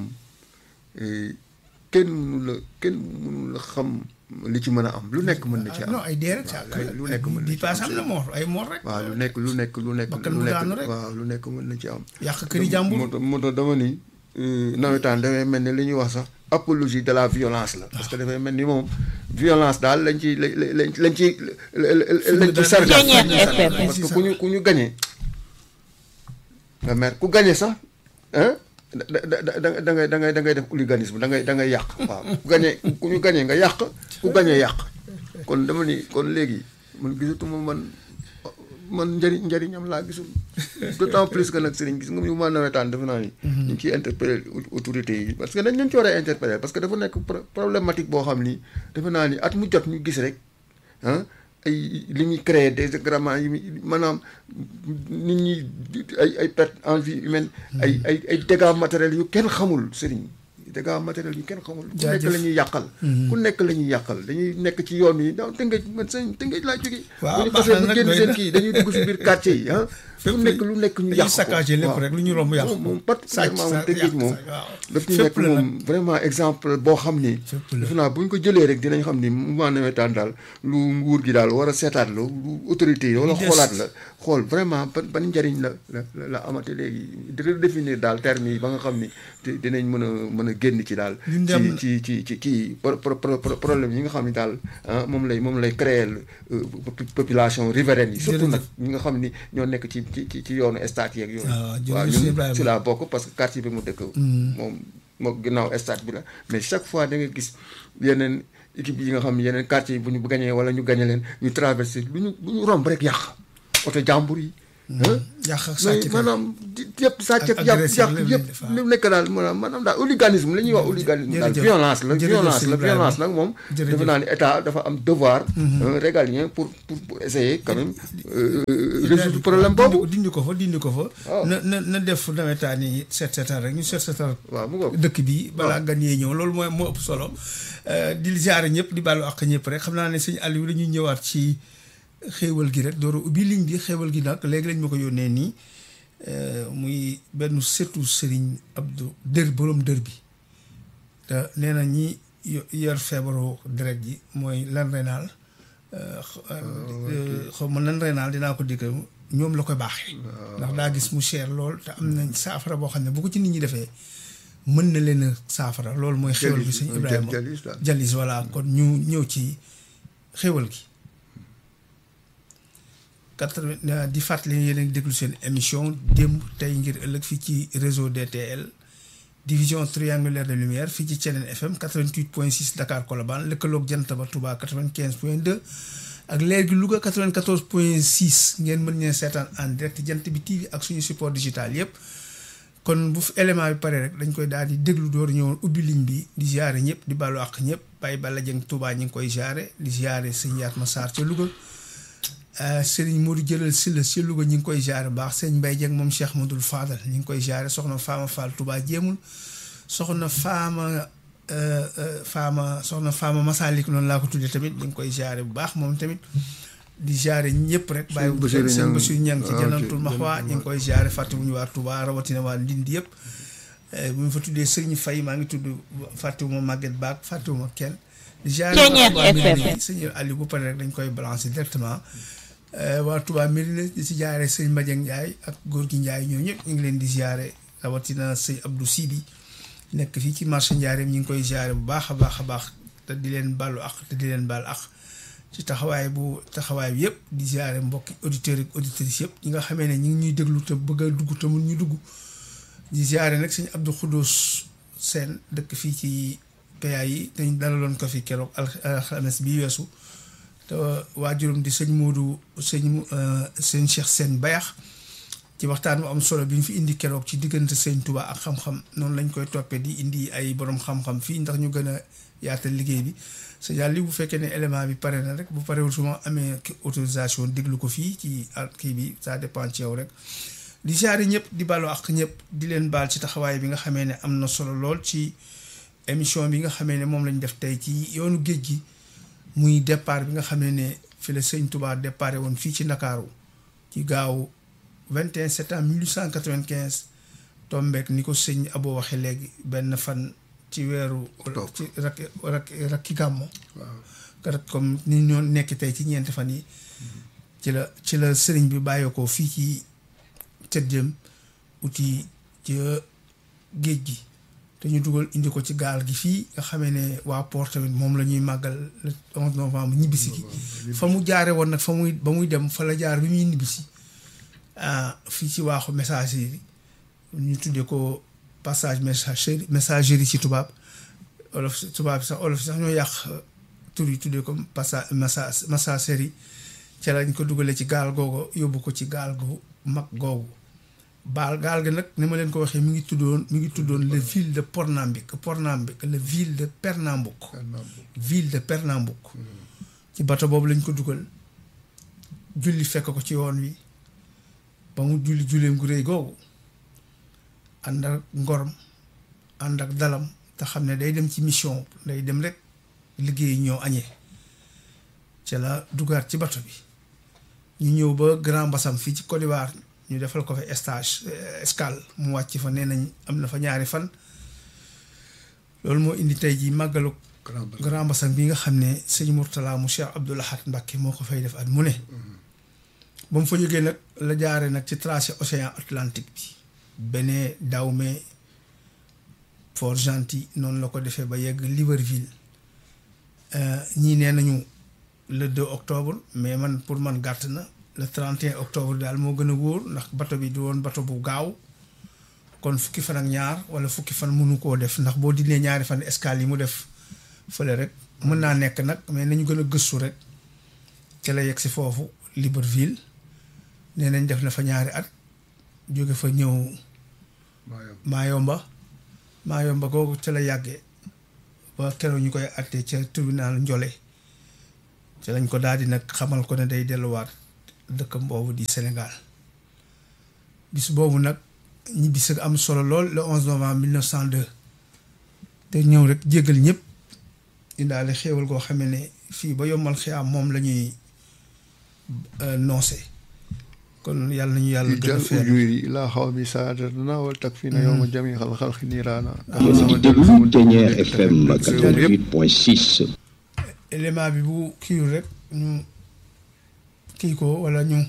kenn mënu la xam li ci mën a am lu nekk mën na ci am non ay dee rek lu nekk mën na ci am am na moor ay moor rek waaw lu nekk waaw lu nekk mën na ci am yàq këri jàmbur moo tax dama ni nawetaan dafay mel ni li ñuy wax sax apologie de la violence la parce que dafay mel ni moom violence daal lañ ci sargal parce que ku ñu gañee nga mer ku gañee sax da ngay def hooliganisme da ngay yàq waaw ku ñu gañee nga yàq ku gañee yàq kon dama ni kon léegi man gisatuma man njëriñam laa gisul d'autant plus que nag sëriñ gis nga mu ma nawetaan defe naa ni ñu ngi ciy interpeller autorités yi parce que dañ leen ci war a interpeller parce que dafa nekk problématique boo xam ni defe naa ni at mu jot ñu gis rek ay li ñuy créer des désagréments yi maanaam nit ñi ay perte en vie humaine ay dégâts matériels yu kenn xamul sëriñ dégâts matériels yu kenn xamul ku nekk la ñuy yàqal ku nekk la ñuy yàqal dañuy nekk ci yoon yi daaw Tëngéej man sëñ Tëngéej laa jógee bu ñu passé bu génn seen kii dañuy dugg si biir quartier yi fu nekk lu nekk ñu yàq ko saccagé lépp rek lu ñu romb yàq moom particulièrement moom Tëngéej moom daf ñu nekk moom vraiment exemple boo xam ni defe naa bu ñu ko jëlee rek dinañ xam ni mouvement nawetaan daal lu nguur gi daal war a seetaat la lu autorité yi wala xoolaat la xool vraiment ban njëriñ la amate léegi di redéfinir daal termes yi ba nga xam ni dinañ mën a génn ci daal ci kii problème yi nga xam ni daal moom lay créer population riveraine yi surtout nag ñi nga xam ni ñoo nekk ci yoonu stade yeeg yooyu waaw ñun ci laa bokk parce que quartier bi mu dëkk moom moo ginnaaw stade bi la mais chaque fois da nga gis yeneen équipe yi nga xam ne yeneen quartier yi bu ñu gañee wala ñu gañe leen ñu traversé bu ñu romb rek yàq oto jàmbur yi yàq ak sàcc mais maanaam yëpp sàcc ak yàq yëpp li mu nekk daal maanaam daal hooliganisme la ñuy wax hooliganisme daal violence la violence nag moom defe naa ni état dafa am devoir régalien pour essayer quand même résoudre problème boobu dindi ko fa na def nawetaan yi seetal rek ñu seetal waaw mu ngoog dëkk bi balaa gan yee ñëw loolu mooy moo ëpp solo di ziare ñëpp di baalu ak ñëpp rek xam naa ne sëñ Aliou dañuy ñëwaat ci xéewal gi rek door a ubbi ligne bi xéewal gi nag léegi lañ ma ko yónnee nii muy benn setu Serigne Abdou borom dër bi te nee na ñi yor feebaru deret ji mooy lan rénal xaw ma lan rénal dinaa ko dégg ñoom la koy baaxee ndax daa gis mu cher lool te am nañ saafara boo xam ne bu ko ci nit ñi defee mën na leen a saafara loolu mooy xéewal gi sëñ Ibrahima jalis voilà kon ñu ñëw ci xéewal gi di fàttali yéen a ngi déglu seen émission démb tey ngir ëllëg fii ci réseau DTL division triangulaire de lumière fii ci Thiénène FM 88.6 Dakar Colobane lëkkaloog jant ba Touba 95.2 ak léegi Louga 94.6 ngeen mën ñeen seetaan en direct jant bi TV ak suñu support digital yëpp kon bu élément bi pare rek dañ koy daal di déglu door ñëwoon ubbi ligne bi di ziare ñëpp di baalu àq ñëpp Baye Balla Dieng Touba ñu ngi koy ziare di ziare sëñ Yatma Sarr ca Louga Serigne Modou jëlal Sylla si Louga ñu ngi koy ziare baax sëñ Mbaye Dieng moom Cheikh Modou Fadal ñu ngi koy ziare soxna Fama Fall Touba jéemul soxna Fama Masalik noonu laa ko tuddee tamit ñu ngi koy ziare bu baax moom tamit di ziare ñëpp rek bàyyi sëñ Bassirou Niang ci Jannatul Mahwa ñu ngi koy ziare fàttewuñu waa Touba rawatina waa Ndindi yëpp bu ñu fa tuddee Serigne Faye maa ngi tudd fàttewuma Maguette Baak fàttewuma kenn di ziare sëñ Aliou bu pare rek dañ koy balancer directement waa Touba Mérina di si jaare sëñ Madieng Ndiaye ak góor gi Ndiaye ñoo ñëpp ñu ngi leen di ziare rawatina sëñ Abdou Sidi nekk fii ci marché Ndiarème ñu ngi koy ziare bu baax a baax te di leen baalu ak te di leen baal ak ci taxawaay bi yëpp di ziare mbokki auditeurs ak auditrices yëpp ñi nga xamee ne ñu ngi ñuy déglu te bëgg a dugg te mun ñu dugg di ziare nag sëñ Abdou Khoudous Sène dëkk fii ci PA yi dañ dalaloon ko fi keroog alxames bi weesu te waajuram di sëñ Modou sëñ Cheikh Sène Bayax ci waxtaan bu am solo bi ñu fi indi keroog ci diggante sëñ Touba ak xam-xam noonu lañ koy toppee di indi ay borom xam-xam fii ndax ñu gën a yaatal liggéey bi sa yàlla li bu fekkee ne élément bi pare na rek bu parewul su ma amee autorisation déglu ko fii ci kii bi ça dépend ci yow rek di ziare ñëpp di baalu ak ñëpp di leen baal ci taxawaay bi nga xamee ne am na solo lool ci émission bi nga xamee ne moom lañ def tey ci yoonu géej gi muy départ bi nga xamee ne fi la sëñ Touba déparé woon fii ci Ndakaaru ci gaaw 21 septembre 1895 tombeek ni ko sëñ Abo waxee léegi benn fan ci weeru ci rakki gàmmo rek comme ni ñoo nekk tey ci ñeenti fan yi ci la sëriñ bi bàyyi ko fii ci tëddëm uti ci géej gi te ñu dugal indi ko ci gaal gi fii nga xamee ne waa port tamit moom la ñuy màggal le 11 novembre ñibbisi gi fa mu jaare woon nag ba muy dem fa la jaar bi muy ñibbisi fii ci waaxu messagerie ñu tuddee ko passage messagerie ci tubaab olof sax ñoo yàq tur yi tuddee ko passage messagerie ca lañ ko dugalee ci gaal googu yóbbu ko ci gaal gu mag googu gaal ga nag ni ma leen ko waxee mi ngi tuddoon le ville de Pornambic le ville de Pernambouc ci bato boobu lañ ko dugal julli fekk ko ci yoon wi ba mu julleem gu rëy googu ànd ak ngorom ànd ak dalam te xam ne day dem ci mission day dem rek liggéey ñoo añee ca la dugaat ci bato bi ñu ñëw ba Grand Bassam fii ci Côte d'Ivoire ñu defal ko fa escale mu wàcc fa nee nañ am na fa ñaari fan loolu moo indi tey ji màggalu Grand Bassam bi nga xam ne sëñ Mourtala mu Cheikh Abdoul Ahad Mbacké moo ko fay def at mu ne ba mu fa jógee nag la jaare nag ci tracé océan Atlantique bi Bénin Dahomey Port-Gentil noonu la ko defee ba yegg Libreville ñii nee nañu le 2 octobre mais pour man gàtt na le 31 octobre daal moo gën a wóor ndax bato bi du woon bato bu gaaw kon fukki fan ak ñaar wala fukki fan mënu koo def ndax boo dindee ñaari fan escale yi mu def fële rek mën naa nekk nag mais nañu gën a gëstu rek ca la yegg si foofu Libreville nee nañ def na fa ñaari at jóge fa ñëw Maayomba googu ca la yàggee ba keroog ñu koy àttee ca tribunal Njole ca lañ ko daal di nag xamal ko ne day delluwaat dëkkam boobu di Sénégal bis boobu nag ñi bis ak am solo lool le 11 novembre 1902 te ñëw rek jéggal ñëpp indaale xéewal goo xam ne fii ba yombal xiyaam moom la ñuy noose kon yàlla nañu yàlla gën a feer laa xaw mi saadatana wal takfina yawma jami xalxalxi niiraana Ténière FM 88.6. élément bi bu kiiwul rek ñu kii ko wala ñu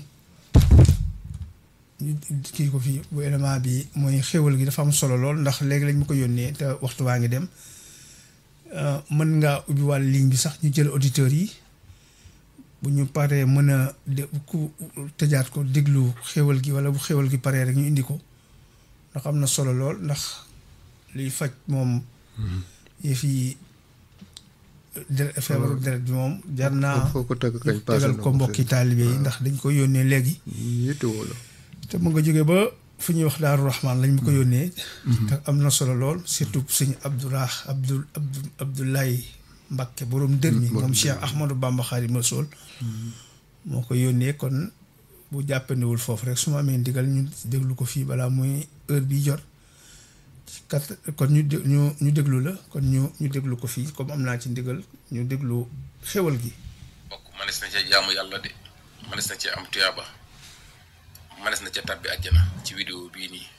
kii ko fii bu élément bi mooy xéwal gi dafa am solo lool ndax léegi lañ ma ko yónnee te waxtu waa ngi dem mën ngaa ubbi wàll ligne bi sax ñu jël auditeurs yi bu ñu paree mën a ku tëjaat ko déglu xéwal gi wala bu xéwal gi paree rek ñu indi ko ndax am na solo lool ndax liy faj moom yëf yi feebaru deret bi moom jar naa tegal ko mbokki taalibe yi ndax dañ ko yónnee léegi te mu nga jógee ba fu ñuy wax Daaru Rahman lañ ma ko yónnee te am na solo lool surtout sëñ Abdoulaye Mbacké borom dër mi moom Cheikh Ahmadou Bamba Khadimu Rasuul moo ko yónnee kon bu jàppandiwul foofu rek su ma amee ndigal ñu déglu ko fii balaa muy heure bi jot kon ñu déglu la kon ñu déglu ko fii comme am naa ci ndigal ñu déglu xéwal gi bokk manes na ca jaamu yàlla de manes na ca am tuyaaba manes na ca tàbbi àjjana ci vidéo bii nii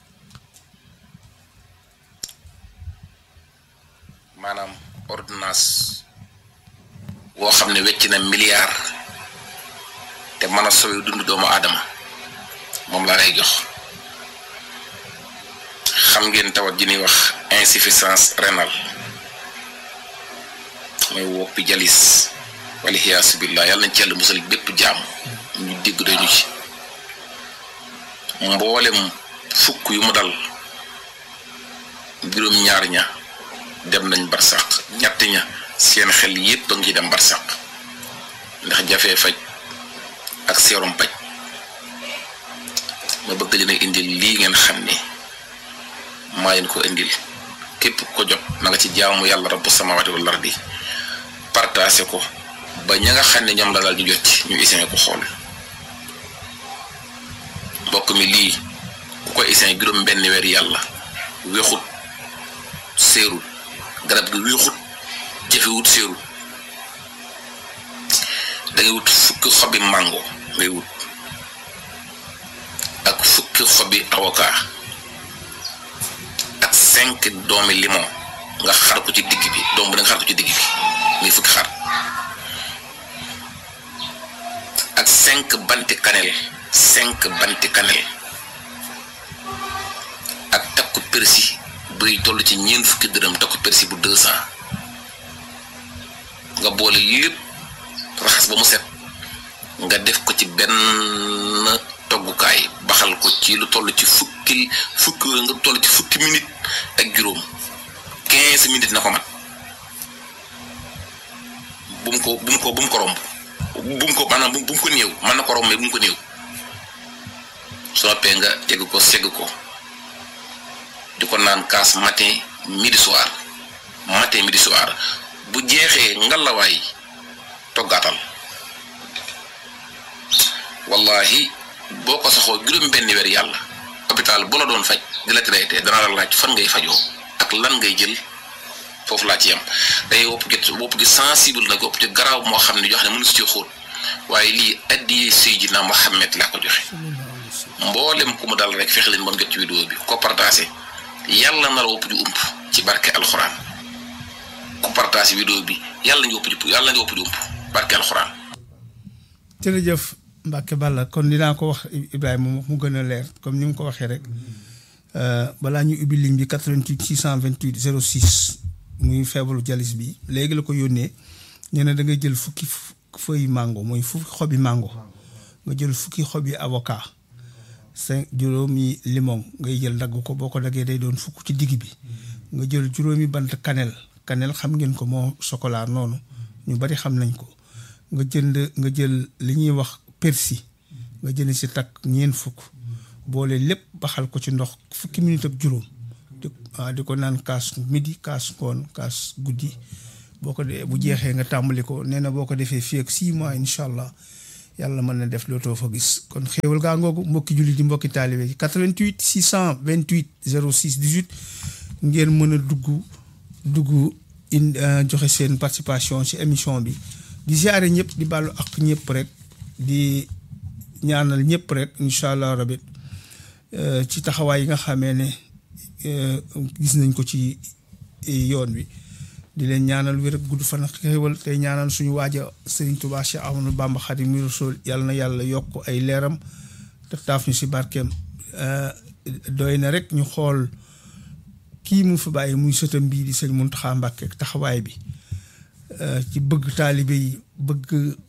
maanaam ordonnance woo xam ne wecc na milliard te mën a sowe dund doomu aadama moom laa lay jox xam ngeen tawat ji ñuy wax insuffisance rénale mooy woppi jalis wala xiyaasu billah yàlla nañ ci yàlla musal bépp jaam ñu dégg dañu ci mboolem fukk yu mu dal juróom ñaar ña dem nañ barsaq ñett ña seen xel yépp a ngi dem barsaq ndax jafee faj ak seerum paj ma bëgg dina indil lii ngeen xam ne maa leen ko indil képp ko jot na nga ci jaamu yàlla rabbu samawati wal ardi partagé ko ba ña nga xam ne ñoom la daal ñu jot ñu isee ko xool mbokk mi lii ku ko isee juróom benn weer yàlla weexut séerul garab gi weexut jafewut séerul da ngay wut fukki xobi mango ngay wut ak fukki xobi avocat ak 5 doomi limon nga xar ko ci digg bi doom bu nga xar ko ci digg bi muy fukki xar ak 5 banti cannelle 5 banti cannelle ak takku persi buy toll ci ñeent fukki dërëm takku persi bu 200 nga boole lépp raxas ba mu set nga def ko ci benn toggukaay baxal ko ci lu toll ci fukki nga toll ci fukki minute ak juróom 15 minutes na ko mat bu mu ko romb bu mu ko néew mën na ko romb mais bu mu ko néew su noppee nga tegg ko segg ko di ko naan kaas matin midi soir bu jeexee ngalawaay toggaatal wallahi boo ko saxoo juróom benn weer yàlla hôpital bu la doon faj di la traité dana la laaj fan ngay fajoo ak lan ngay jël foofu laa ci yam day wopp gi sensible nag wopp ci garaaw moo xam ne jox ne mënu si ci xóot waaye lii addiyee Seydina Muhammad laa ko joxe mboolem ku mu dal rek fexe leen ba mu jot ci vidéo bi ko partagé yàlla na la wopp ju ump ci barke alxuraan ku partagé vidéo bi yàlla nga wopp ju ump barke alxuraan. jërëjëf Mbacke Balla kon dinaa ko wax Ibrahima mu gën a leer comme ni mu ko waxee rek balaa ñu ubbi ligne bi 88 628 06 muy feebaru jalis bi léegi la ko yónnee nee na da ngay jël fukki feuille mango mooy fukki xobi mango nga jël fukki xobi avocat 5 juróomi limon ngay jël dagg ko boo ko daggee day doon fukk ci digg bi nga jël juróomi bant cannelle xam ngeen ko moo chocolat noonu ñu bari xam nañ ko nga jël li ñuy wax persil nga jënd si takk ñeent fukk boole lépp baxal ko ci ndox fukki minute ak juróom di ko naan kaas midi kaas ngoon kaas guddi boo ko dee bu jeexee nga tàmbali ko nee na boo ko defee fii ak 6 mois incha allah yàlla mën na def lootoo fa gis kon xéewal gaa ngoogu mbokki julli di mbokki taalibe yi 88 628 06 18 ngeen mën a dugg joxe seen participation ci émission bi di ziare ñëpp di bàllu ak ñëpp rek di ñaanal ñëpp rek incha allah rabbi ci taxawaay yi nga xamee ne gis nañ ko ci yoon wi di leen ñaanal wér ak gudd fan ak xéewal tey ñaanal suñu waaja Serigne Touba Cheikh Ahmadou Bamba Khadimu Rasul yàlla na yàlla yokk ay leeram te taaf ñu si barkeem doy na rek ñu xool kii mu fi bàyyi muy sëtam bii di sëñ Mountakha Mbacké taxawaay bi ci bëgg taalibe yi bëgg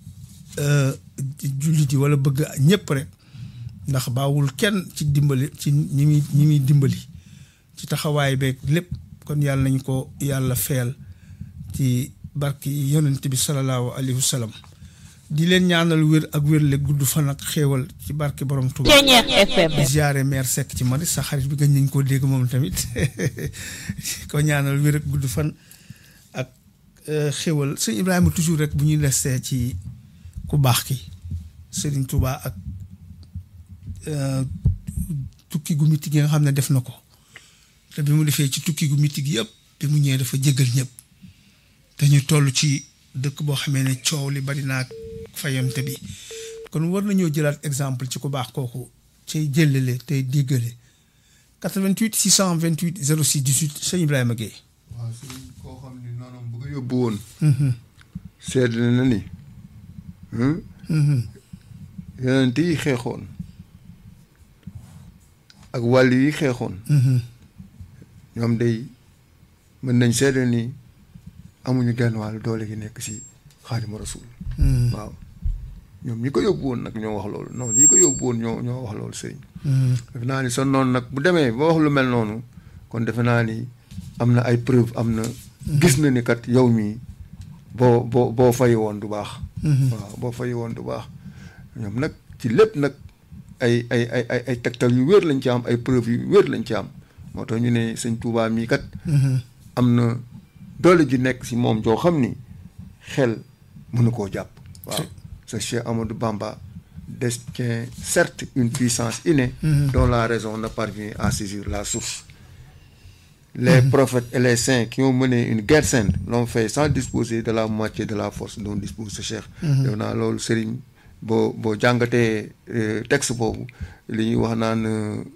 jullit yi wala bëgg ñëpp rek ndax baawul kenn ci dimbali ci ñi muy dimbali ci taxawaay beeg lépp kon yàlla nañ ko yàlla feel ci barki yonent bi salallaahu alayhi wa sallam di leen ñaanal wér ak wérle gudd fan ak xéewal ci barki borom Tuubaa di ziare maire Seck ci mari sa xarit bi gën nañ koo dégg moom tamit ko ñaanal wér ak gudd fan ak xéewal sëñ Ibrahima toujours rek bu ñuy lestee ci ku baax ki Serigne Touba ak tukki gu mitti gi nga xam ne def na ko te bi mu defee ci tukki gu mitti gi yëpp bi mu ñëwee dafa jégal ñëpp dañu toll ci dëkk boo xamee ne coow li bari naa fayante bi kon war nañoo jëlaat exemple ci ku baax kooku cay jëlale tey déggale 88 628 06 18 sëñ Ibrahima Gueye. waaw sëñ koo xam ni noonu bu ko yóbbu woon. seetlu na ni. yonent yi xeexoon ak wàll yi xeexoon. ñoom day mën nañ seede ni amuñu genn wàll doole gi nekk ci Xaadimu Rasuul. waaw ñoom ñi ko yóbbu woon nag ñoo wax loolu noonu yi ko yóbbu woon ñoo wax loolu sëriñ. defe naa ni son noonu nag bu demee ba wax lu mel noonu kon defe naa ni am na ay preuve am na. gis na ni kat yow mii boo fay woon du baax. waaw boo fay woon du baax ñoom nag ci lépp nag ay tegtal yu wér lañ ci am ay preuve yu wér lañ ci am. moo tax ñu ne sëñ Touba mii kat am na doole ji nekk si moom joo xam ni xel mënu koo jàpp waaw ce Cheikh Ahmadou Bamba détient certes une puissance innée dont la raison ne parvient à saisir la source. Les prophètes et les saints qui ont mené une guerre sainte l'ont fait sans disposer de la moitié de la force dont dispose ce Cheikh. yow naa loolu sëriñ boo jàngatee texte boobu li ñuy wax naan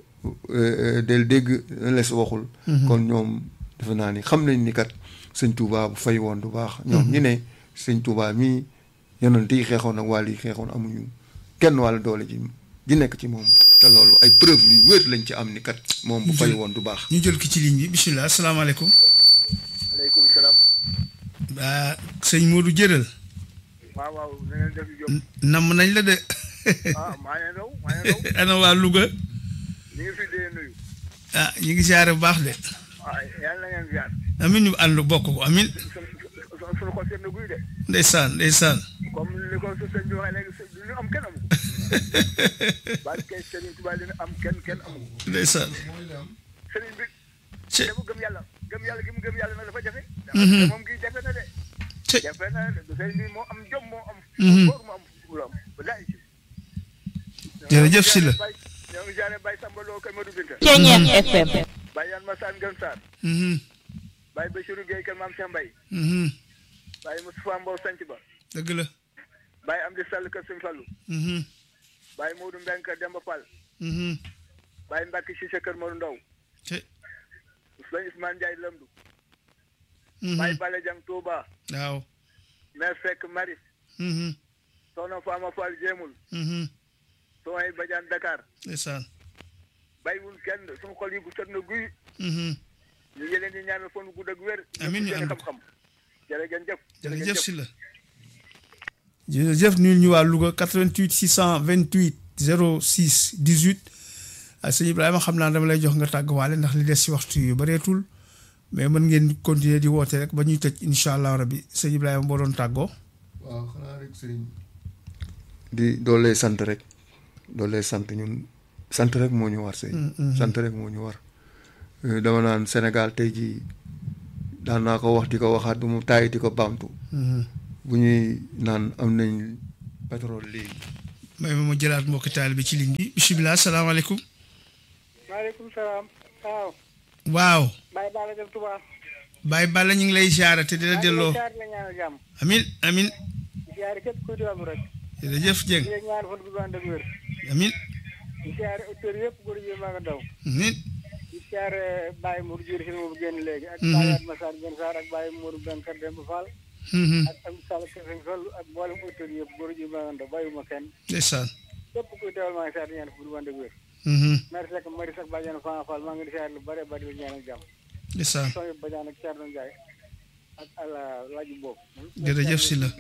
del dégg les waxul kon ñoom defe naa ni xam nañ ni kat sëñ Touba bu fay woon du baax ñoom ñu ne sëñ Touba mii yonent yi xeexoon ak wàll yi xeexoon amuñu kenn wàll doole ji nekk ci moom te loolu ay preuve yu wér lañ ci am ni kat moom bu fay woon du baax. ñu jël ki ci ligne bi bisimilah asalaamaaleykum. aleykum salaam. sëñ Modou Jëral. waaw na ngeen def Diop. namm nañ la de. maa ngi raw maa ngi raw. ana waa Louga. ñu ngi fi dee nuyu. ñu ngi ziare bu baax de. yàlla na ngeen ziar. amin ñu ànd bokk ko amin. suñu xol seen guy de. ndeysaan ndeysaan. comme li ko sëñ bi waxee léegi lu ñu am kenn amu ko. barke Sëriñ Tuubaa li ñu am kenn amu ko. ndeysaan. sëriñ bi. ci dafa gëm yàlla gi mu gëm yàlla nag dafa jafe. moom gi jafe na de. ci jafe na de sëriñ bi moo am jom moo am. góor moo am fulam walaay. jërëjëf si la. ñoo ngi jaaree Baye Samba Lo Kër Madou Binta. Ceeñeer FM. Baye Yan Massane Ngën Sarr. Baye Bachirou Gueye Kër Maam Cheikh Mbaye. Baye Moustapha Mbow Sanc Ba. dëgg la. Baye Amdi Sall Kër Sëñ Fallu. Baye Modou Mbeng Kër Demba Fall. Baye Mbacke Cissé Kër Modou Ndaw. ci Baye Ousmane Ndiaye Lamdu. Baye Bale Jang Touba. waaw. Mère Seck Maris. Soxna Fama Fall Jéemul. Soxna Badiane Dakar. ndeysaan. bàyyiwul kenn suñu xol yi bu set na guy. ñu ngi leen di ñaanal fan gudd ak wér. amiin ñu ànd xam-xam. jërëjëf. jërëjëf si la. jërëjëf nuyu ñu waa Louga 88 628 06 18 sëñ Ibrahima xam naa dama lay jox nga tàgguwaale ndax li des si waxtu yu bareetul mais mën ngeen continuer di woote rek ba ñuy tëj incha allah rabbi sëñ Ibrahima boo doon tàggoo. waaw xanaa rek sëriñ di doole sant rek loolu lay sant ñun sant rek moo ñu war sëñ sant rek moo ñu war dama naan Sénégal tey jii daan naa ko wax di ko waxaat du mu tàyyi di ko baamtu bu ñuy naan am nañ pétrole léegi may ma jëlaat mbokki taal bi ci ligne bi bisimilah salaamaaleykum maaleykum salaam waaw waaw Baye Balla dem Touba Baye Balla ñu ngi lay ziara te di la delloo amin amin ziare képp kuy diwam rek jërëjëf Dieng di ñaan fan bu baax ak wér amin di ziare auteur yëpp góor yi maa nga daw amin di ziare Baye Mour Diir si moom génn léegi ak Baye Atma Sarr Gën Sarr ak Baye Mourou Benkar Demba Fall ak am Sall Sëñ Fall ak mboolem auteur yëpp góor yi maa nga daw bàyyuma kenn ndeysaan képp kuy teewal maa ngi ziare ñaan fan bu baax ak wér merci ak Mari Sak Badiane Fall maa ngi di ziare lu bare bari di ñaan ak jàmm ndeysaan sooy Badiane ak Thierno Ndiaye ak ala laaju boobu jërëjëf si la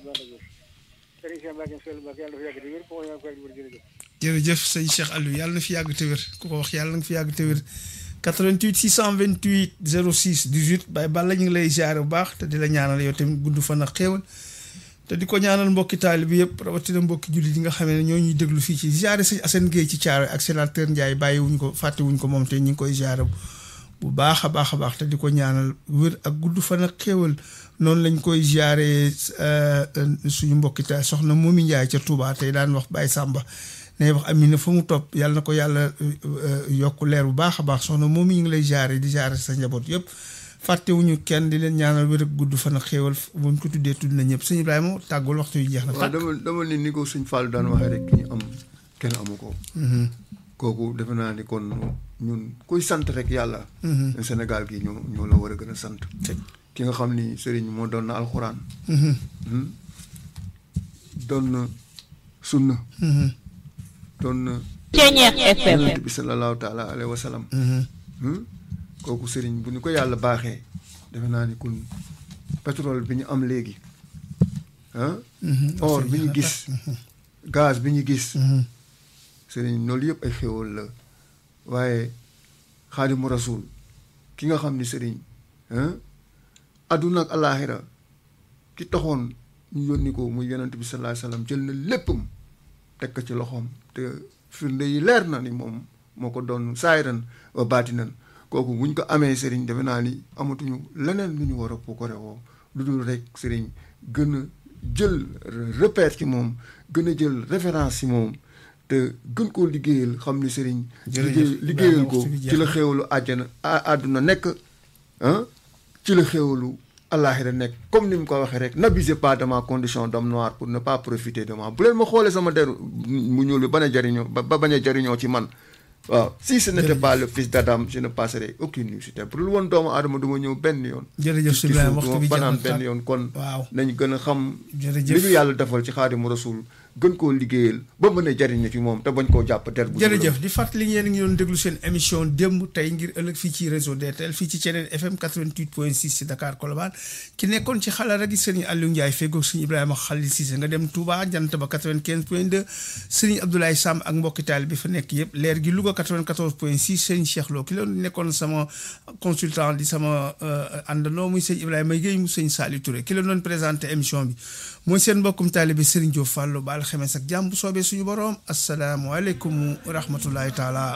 jërëjëf sëñ Cheikh Aliou yàlla na fi yàgg te wér ku ko wax yàlla na fi yàgg te wér 88 628 06 18 Baye Balla ñu ngi lay ziare bu baax te di la ñaanal yow tamit gudd fan ak xéewal te di ko ñaanal mbokki taalibe bi yëpp rawatina mbokki jullit yi nga xam ne ñoo ñuy déglu fii ci ziare sëñ Assane Gueye ci Thiaroye ak sénateur Ndiaye bàyyiwuñ ko fàttewuñ ko moom te ñu ngi koy ziare bu baax a baax te di ko ñaanal wér ak gudd fan ak xéewal noonu lañ koy ziare suñu mbokki taal soxna Momi Ndiaye ca Touba tey daan wax Baye Samba ne wax Amina fa mu topp yàlla na ko yàlla yokk leer bu baax a baax soxna Momi ñu ngi lay ziare di ziare sa njaboot yëpp fàttewuñu kenn di leen ñaanal wér ak gudd fan ak xéewal buñ ko tuddee tudd na ñëpp sëñ Ibrahima tàggul waxtu yu jeex na. waaw dama ni ko suñ Fall daan waxee rek ki ñu am kenn amu ko. kooku defe naa ni kon ñun kuy sant rek yàlla. Sénégal gi ñoo la war a gën a sant. ki nga xam ni Serigne moo doon na alxuraan. doon na sunna. doon na. Yonent bi sallallahu taala alayhi wa sallam. kooku Serigne bu ñu ko yàlla baaxee defe naa ni kun pétrole bi ñu am léegi or bi ñu gis gaz bi ñu gis Serigne loolu yëpp ay xéwal la waaye Xaadimu Rasuul ki nga xam ni Serigne adduna ak alaaxira ki taxoon ñu yónni ko muy Yonent bi sallallahu alayhi wa sallam jël na léppam teg ko ci loxoom te firnde yi leer na ni moom moo ko doon saayiran wa baatinan kooku buñ ko amee Serigne defe naa ni amatuñu leneen lu ñu war a puukare woo lu dul rek Serigne gën a jël repère ci moom gën a jël référence ci moom te gën koo liggéeyal xam ni Serigne liggéeyal ko ci la xéewalu àjjana àdduna nekk ci la xéewalu àllaaxira nekk comme ni mu ko waxee rek n'abusez pas de ma condition d'homme noir pour ne pas profiter de moi bu leen ma xoolee sama der mu ñuul bi bañ a jariñoo ba bañ a jariñoo ci man waaw si ce n'était pas le fils d'Adam je ne passerai aucune nuit sur terre pour lu woon doomu aadama du ma ñëw benn yoon. jërëjëf si Ibrahima waxtu bi banaan benn yoon kon. waaw nañ gën a xam. li ñu yàlla defal ci Xaadimu Rasuul gën koo liggéeyal ba mën a jariñu ci moom te bañ koo jàpp der bu. jërëjëf di fàttali ngeen ngi doon déglu seen émission démb tey ngir ëllëg fii ci réseau DTL fii ci Thiénène FM 88.6 ci Dakar Colobane ki nekkoon ci xalaat rek Serigne Aliou Ndiaye feggoog Serigne Ibrahima Khalil Cissé nga dem Touba jant ba 95.2 Serigne Abdoulaye Samb ak mbokki taal bi fa nekk yëpp leer gi Louga 94.6 Serigne Cheikh Lo ki la nekkoon sama consultant di sama àndandoo muy Serigne Ibrahima Guèye mu Serigne Saliou Touré ki la doon présenté émission bi mooy seen mbokkum taalibe Serigne Diop Fallou baal xemes ak jàmm bu soobee suñu borom asalaamualeykum wa rahmatullahi taala